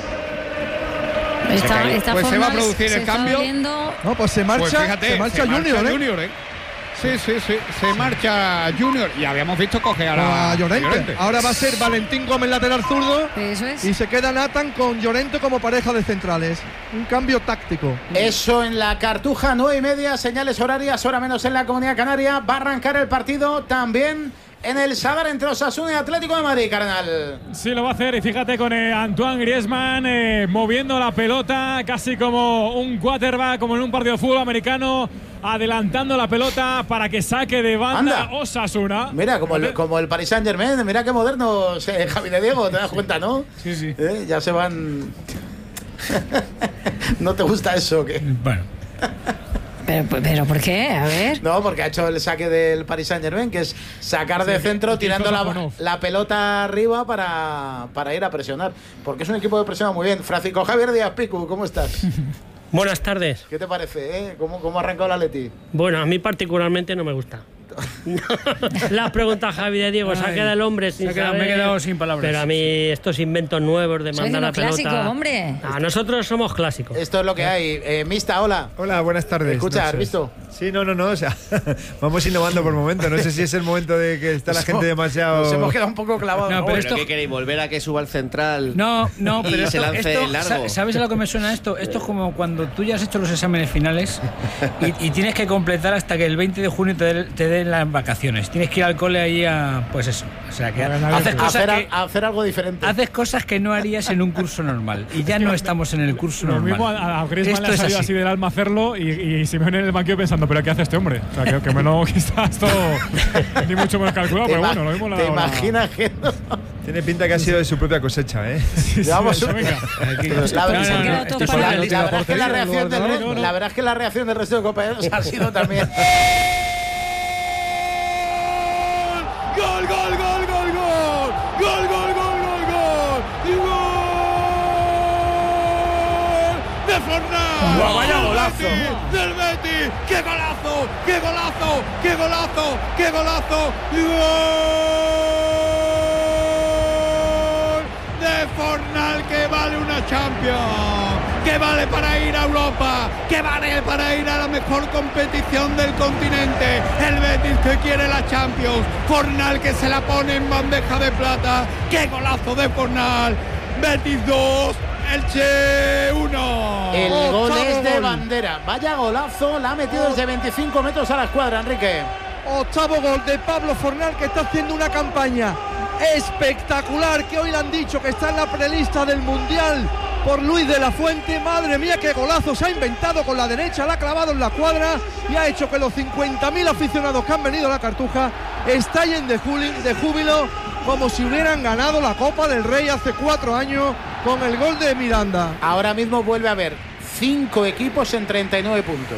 Esta, Se esta pues se va a forma producir se el está cambio. viendo- No, pues se marcha, Pues fíjate, se marcha Junior, ¿eh? Junior, ¿eh? Sí, sí, sí, se marcha Junior. Y habíamos visto coger a, A Llorente. Llorente. Ahora va a ser Valentín Gómez lateral zurdo. Eso es. Y se queda Nathan con Llorente como pareja de centrales. Un cambio táctico. Eso en la Cartuja, nueve y media, señales horarias, hora menos en la Comunidad Canaria. Va a arrancar el partido también en el Sadar entre Osasuna y Atlético de Madrid, carnal. Sí, lo va a hacer. Y fíjate con eh, Antoine Griezmann eh, moviendo la pelota casi como un quarterback, como en un partido de fútbol americano, adelantando la pelota para que saque de banda Anda. Osasuna. Mira, como el, como el Paris Saint Germain, mira qué moderno, eh, Javi de Diego, te das cuenta, ¿no? Sí, sí. Eh, ya se van. ¿No te gusta eso o qué? Bueno. Pero, pero ¿por qué? A ver. No, porque ha hecho el saque del Paris Saint Germain, que es sacar de Sí, centro que- que tirando hizo la, Safonov. la pelota arriba para, para ir a presionar. Porque es un equipo que presiona muy bien. Francisco Javier Díaz Picu, ¿cómo estás? Buenas tardes. ¿Qué te parece? Eh? ¿Cómo, ¿Cómo ha arrancado el Atleti? Bueno, a mí particularmente no me gusta. La pregunta Javi de Diego, se ha Ay, quedado el hombre sin se ha quedado- me he saber, quedado sin palabras. Pero a mí estos inventos nuevos de Sois mandar la unos pelota. clásicos, hombre. A nosotros somos clásicos. Esto es lo que hay. Eh, Mista, hola. Hola, buenas tardes. Escucha, ¿has noches. visto? Sí, no, no, no. O sea, vamos innovando por momento. No sé si es el momento de que está la Nos gente hemos- demasiado. Nos hemos quedado un poco clavados. No, ¿no? pero ¿Pero esto- qué queréis? ¿Volver a que suba el central? No, no, y pero se esto, lance esto- largo? sa- ¿sabes a lo que me suena esto? Esto es como cuando tú ya has hecho los exámenes finales y, y tienes que completar hasta que el veinte de junio te, den- te den las vacaciones. Tienes que ir al cole ahí a, pues eso. O sea, que haces cosas hacer, que, hacer algo diferente. haces cosas que no harías en un curso normal. Y ya no estamos en el curso Lo normal. mismo a, a Griezmann Esto le ha es salido así. así. del alma hacerlo y, y Simeone en el banquillo pensando, ¿pero qué hace este hombre? O sea, que, que menos que está esto ni mucho menos calculado, ¿Te pero ima- bueno, lo mismo le ha ¿Te dado la- imaginas que no? Tiene pinta que ha sido de su propia cosecha, ¿eh? Sí, sí, Vamos, eso, venga. La, No, no, no, la- esto la- es para- la- la verdad es que la portería, reacción del, no, re- no, no. la verdad es que la reacción del resto de compañeros ha sido también. Gol, gol, gol, gol, gol. Gol, gol, gol, gol, gol. Y gol de Fornal. Guau, vaya golazo. Betis, del Betis. ¡Qué golazo! ¡Qué golazo! ¡Qué golazo! ¡Qué golazo! Y gol de Fornal, que vale una Champions, que vale para ir a Europa, que vale para ir a la mejor competición del continente. El Betis que quiere la Champions, Fornal que se la pone en bandeja de plata. ¡Qué golazo de Fornal! Betis dos, Elche uno. El Octavo gol es de gol. Bandera. Vaya golazo, la ha metido desde veinticinco metros a la escuadra, Enrique. Octavo gol de Pablo Fornal, que está haciendo una campaña espectacular, que hoy le han dicho que está en la prelista del Mundial por Luis de la Fuente. Madre mía, qué golazo se ha inventado con la derecha, la ha clavado en la cuadra y ha hecho que los cincuenta mil aficionados que han venido a la Cartuja estallen de júbilo como si hubieran ganado la Copa del Rey hace cuatro años con el gol de Miranda. Ahora mismo vuelve a haber cinco equipos en treinta y nueve puntos.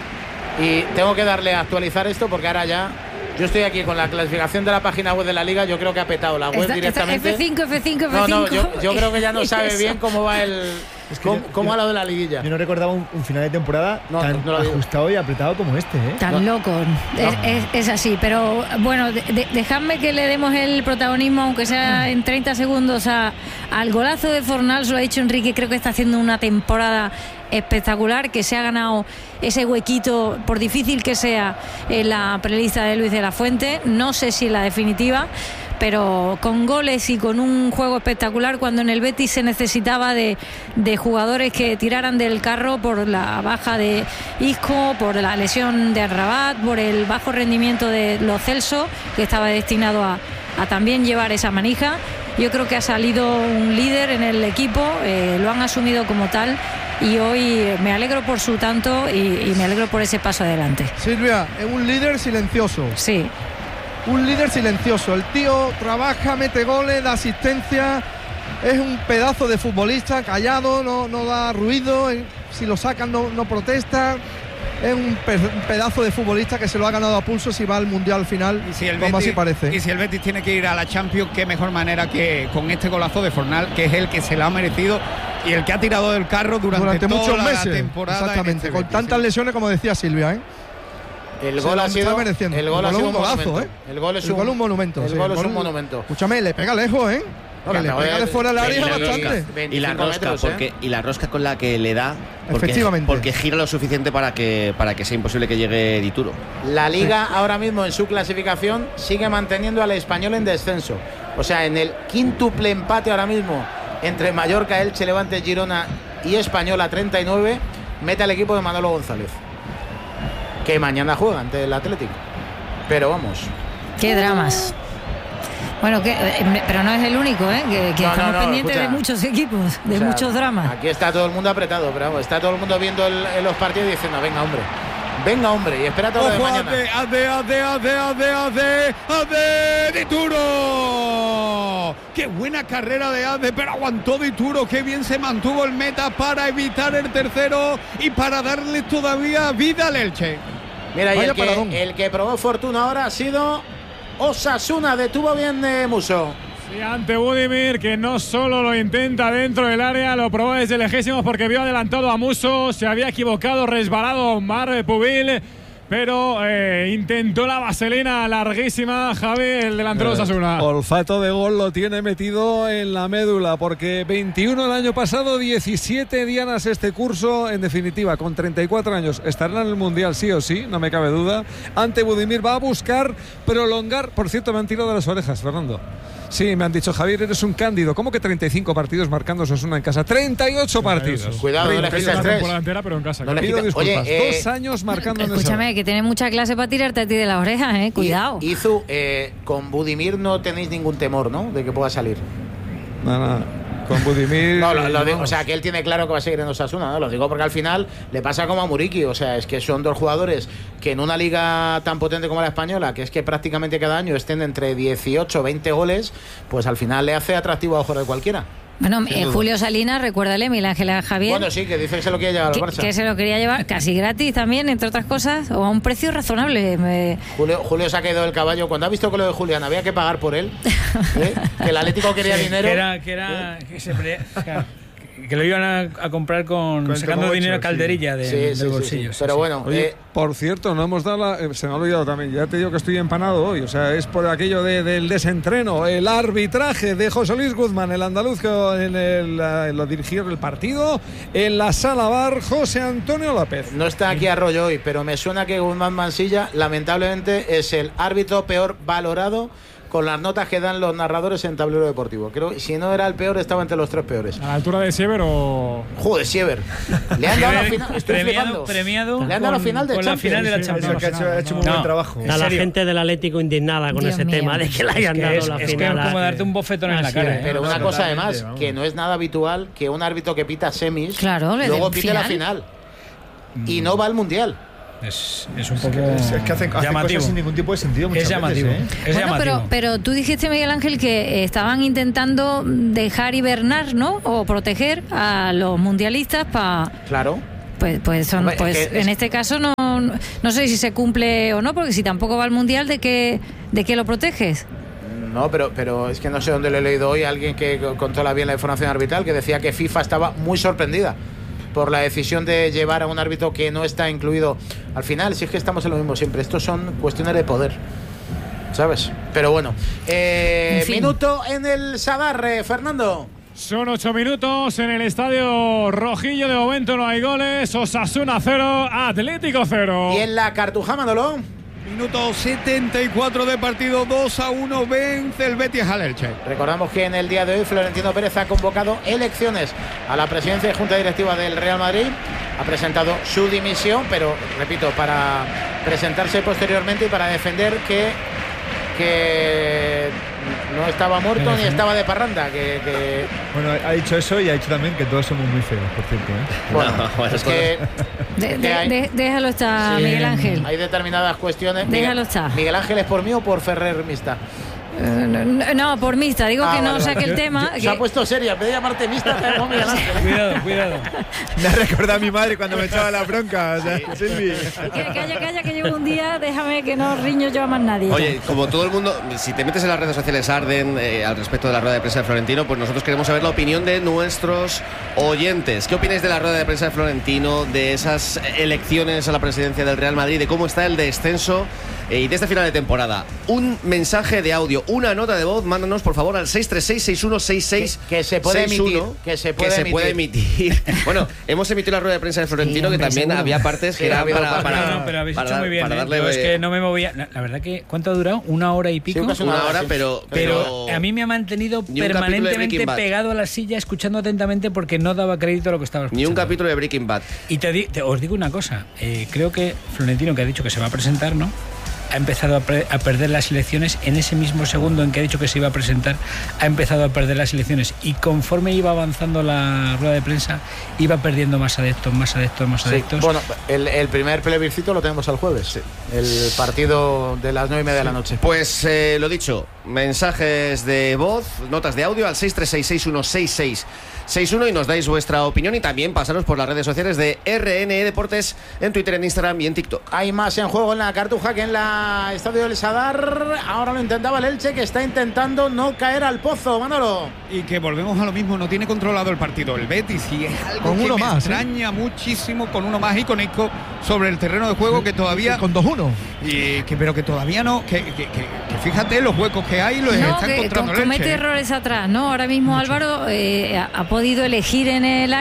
Y tengo que darle a actualizar esto porque ahora ya... Yo estoy aquí con la clasificación de la página web de la Liga. Yo creo que ha petado la web Esta- esta directamente. F cinco, F cinco, F cinco. No, no, yo, yo creo que ya no sabe Eso. bien cómo va el... Es que cómo, yo- cómo yo- va lo de la liguilla. Yo no recordaba un, un final de temporada No, tan no lo digo. ajustado y apretado como este, ¿eh? Tan loco, es, es- es así, pero bueno, de- de- dejadme que le demos el protagonismo, aunque sea en treinta segundos, a, al golazo de Fornal. Se lo ha dicho Enrique, creo que está haciendo una temporada espectacular, que se ha ganado ese huequito, por difícil que sea, en la prelista de Luis de la Fuente. No sé si en la definitiva, pero con goles y con un juego espectacular, cuando en el Betis se necesitaba de, de jugadores que tiraran del carro por la baja de Isco, por la lesión de Rabat, por el bajo rendimiento de Lo Celso, que estaba destinado a, a también llevar esa manija. Yo creo que ha salido un líder en el equipo, eh, lo han asumido como tal, y hoy me alegro por su tanto y, y me alegro por ese paso adelante. Silvia, es un líder silencioso. Sí. Un líder silencioso. El tío trabaja, mete goles, da asistencia. Es un pedazo de futbolista, callado, no, no da ruido. eh, Si lo sacan no, no protesta. Es un, pe- un pedazo de futbolista que se lo ha ganado a pulso si va al Mundial final, Y si el como así Betis- parece. Y si el Betis tiene que ir a la Champions, qué mejor manera que con este golazo de Fornal, que es el que se la ha merecido y el que ha tirado del carro durante, Durante toda muchos la meses. temporada. en Exactamente, este con Betis, tantas sí. lesiones como decía Silvia, ¿eh? El Se gol lo ha está sido mereciendo. el gol ha El sido gol un es un golazo, monumento. ¿eh? El gol es El un, gol es un monumento, El sí, gol el es gol- un monumento. Escúchame, le pega lejos, ¿eh? No, Que que le acaba pega de- de fuera del área Y la bastante. rosca, y la veinticinco rosca, metros, ¿eh? porque, y la rosca con la que le da, porque, Efectivamente. porque gira lo suficiente para que, para que sea imposible que llegue Dituro. La Liga ahora mismo en su clasificación sigue manteniendo al Español en descenso. O sea, en el quíntuple empate ahora mismo entre Mallorca, Elche, Levante, Girona y Español a treinta y nueve, mete al equipo de Manolo González, que mañana juega ante el Atlético. Pero vamos. Qué dramas. Bueno, que, eh, pero no es el único, ¿eh? Que, que No, no, estamos no, pendientes escucha. de muchos equipos, de O sea, muchos dramas. Aquí está todo el mundo apretado, pero vamos, está todo el mundo viendo el- los partidos y diciendo, venga, hombre. Venga, hombre, y espera todo lo de Ojo, mañana. Ade, Ade, Ade, Ade, Ade, Ade, Ade, Dituro. Qué buena carrera de Ade, pero aguantó Dituro. Qué bien se mantuvo el meta para evitar el tercero y para darle todavía vida al Elche. Mira, y Vaya el paradón. que, el que probó fortuna ahora ha sido Osasuna. Detuvo bien de Muso. Sí, ante Budimir, que no solo lo intenta dentro del área, lo probó desde lejísimos porque vio adelantado a Muso, se había equivocado, resbalado Mar Pubil, pero eh, intentó la vaselina larguísima, Javi, el delantero de Osasuna. Olfato de gol lo tiene metido en la médula, porque veintiuno el año pasado, diecisiete dianas este curso. En definitiva, con treinta y cuatro años estarán en el Mundial sí o sí, no me cabe duda. Ante Budimir va a buscar prolongar. Por cierto, me han tirado de las orejas, Fernando. Sí, me han dicho, Javier, eres un cándido. ¿Cómo que treinta y cinco partidos marcando Osasuna en casa? treinta y ocho partidos. Cuidado, no le Treinta y quites una tres. temporada entera, pero en casa. No le Pido quites- disculpas. Oye, eh, Dos años marcando en esa. Escúchame, que tienes mucha clase para tirarte a ti de las orejas, ¿eh? Cuidado. Y- Izu, eh, con Budimir no tenéis ningún temor, ¿no? De que pueda salir. No, no, con Budimir. No, lo, lo digo, vamos. o sea, que él tiene claro que va a seguir en Osasuna, ¿no? Lo digo porque al final le pasa como a Muriqui, o sea, es que son dos jugadores que en una liga tan potente como la española, que es que prácticamente cada año estén entre dieciocho o veinte goles, pues al final le hace atractivo a ojos de cualquiera. Bueno, Sin eh, duda. Julio Salinas, recuérdale, Miguel Ángel a Javier. Bueno, sí, que dice que se lo quiere llevar al que, Barça. que se lo quería llevar casi gratis también, entre otras cosas, o a un precio razonable. Me- Julio, Julio se ha quedado del caballo. Cuando ha visto que lo de Julián había que pagar por él, ¿eh? Que el Atlético quería Sí, dinero. Que era, que, era, que, se pre- o sea, que lo iban a, a comprar con, Con sacando como dinero ocho, a calderilla de- Sí, del sí, sí, bolsillo. sí. sí, Pero sí. bueno, Oye, eh, por cierto, no hemos dado la. eh, se me ha olvidado también. Ya te digo que estoy empanado hoy. O sea, es por aquello de- del desentreno. El arbitraje de José Luis Guzmán, el andaluz que en el, eh, lo dirigió el partido. En la sala bar, José Antonio López. no está aquí Arroyo hoy, pero me suena que Guzmán Mansilla, lamentablemente, es el árbitro peor valorado con las notas que dan los narradores en Tablero Deportivo. Creo que si no era el peor, estaba entre los tres peores. ¿A la altura de Siever o...? Joder, Siever. Le han dado la final. Estoy premiado, flipando. premiado Le han dado la con- final de con la Champions. final de la Sí, Champions. que ha hecho, ha hecho muy No. buen trabajo. Está la gente del Atlético indignada con Dios ese mío. tema de que le Es hayan que dado es, la es que final. es como a- darte un bofetón en la Así cara. es. ¿eh? Pero una Totalmente, cosa además, vamos. que no es nada habitual que un árbitro que pita semis Claro, le luego den pite la final. final. Y no va al Mundial. Es, es un poco Es, es que hacen, hacen llamativo. cosas sin ningún tipo de sentido muchas Es llamativo. veces, ¿eh? Es Bueno, llamativo. pero, pero tú dijiste, Miguel Ángel, que estaban intentando dejar hibernar, ¿no? O proteger a los mundialistas para... Claro. Pues, pues, son, Hombre, pues es que es- en este caso no, no sé si se cumple o no, porque si tampoco va al mundial, ¿de qué, de qué lo proteges? No, pero, pero es que no sé dónde lo he leído hoy, alguien que controla bien la información arbitral, que decía que FIFA estaba muy sorprendida por la decisión de llevar a un árbitro que no está incluido. Al final, si es que estamos en lo mismo siempre, estos son cuestiones de poder, ¿sabes? Pero bueno, eh, En fin. minuto en el Sadar, eh, Fernando. Son ocho minutos en el estadio Rojillo. De momento no hay goles. Osasuna cero, Atlético cero. Y en la Cartuja, Manolo. Minuto setenta y cuatro de partido, dos a uno, vence el Betis al Elche. Recordamos que en el día de hoy Florentino Pérez ha convocado elecciones a la presidencia y junta directiva del Real Madrid. Ha presentado su dimisión, pero repito, para presentarse posteriormente y para defender que, que no estaba muerto ni estaba de parranda. Que, que... Bueno, ha dicho eso y ha dicho también que todos somos muy feos, por cierto, ¿eh? Bueno, No, bueno, es que De- de- que hay- de- déjalo estar, sí, Miguel Ángel. hay determinadas cuestiones. Déjalo Miguel, estar. Miguel Ángel es por mí o por Ferrer Mista. Eh, no, no, por mista, digo Ah, que no vale, saque vale. el tema. Se que- ha puesto seria, en vez de llamarte Mista, te llamo Miguel Ángel. Cuidado, cuidado. Me ha recordado a mi madre cuando me echaba la bronca. O sea, Silvi. que- Calla, calla, que llevo un día, déjame que no riño yo a más nadie. Oye, como todo el mundo, si te metes en las redes sociales arden eh, al respecto de la rueda de prensa de Florentino, pues nosotros queremos saber la opinión de nuestros oyentes. ¿Qué opináis de la rueda de prensa de Florentino, de esas elecciones a la presidencia del Real Madrid, de cómo está el descenso eh, y de este final de temporada? Un mensaje de audio, una nota de voz, mándanos por favor al seis tres seis, seis uno seis seis Que- que se puede seis uno, emitir, que se puede que se puede emitir. Bueno, hemos emitido la rueda de prensa de Florentino, Sí, hombre, que también seguro. había partes que Sí, ha eran habido para, partes. para- No, no, pero habéis para hecho dar- muy bien. para ¿eh? darle, Yo es eh, que no me movía. La, la verdad que, ¿cuánto ha durado? Una hora y pico. casi una hora, hora, sí. pero, Pero a mí me ha mantenido Ni un capítulo de permanentemente Breaking Bad. pegado a la silla, escuchando atentamente porque no daba crédito a lo que estaba escuchando. ni un capítulo de Breaking Bad. Y te, di- te- os digo una cosa, eh, creo que Florentino, que ha dicho que se va a presentar, ¿no? Ha empezado a, pre- a perder las elecciones en ese mismo segundo en que ha dicho que se iba a presentar, ha empezado a perder las elecciones y conforme iba avanzando la rueda de prensa, iba perdiendo más adeptos, más adeptos, más Sí, adeptos. bueno, el, el primer plebiscito lo tenemos el jueves. El partido de las nueve y media de la noche. Pues eh, lo dicho, mensajes de voz, notas de audio al seis tres seis, seis uno seis seis seis uno y nos dais vuestra opinión y también pasaros por las redes sociales de R N E Deportes en Twitter, en Instagram y en TikTok. Hay más en juego en la Cartuja que en la Estadio del Sadar. Ahora lo intentaba el Elche, que está intentando no caer al pozo, Manolo. Y que volvemos a lo mismo, no tiene controlado el partido el Betis y es algo Con que uno me más, ¿eh? extraña muchísimo, con uno más y con Isco sobre el terreno de juego que todavía Con dos uno. y que pero que todavía no que, que- que- que fíjate los huecos que hay los No, está que encontrando com- el comete Elche. errores atrás, ¿no? Ahora mismo Álvaro eh, ha, ha podido elegir en el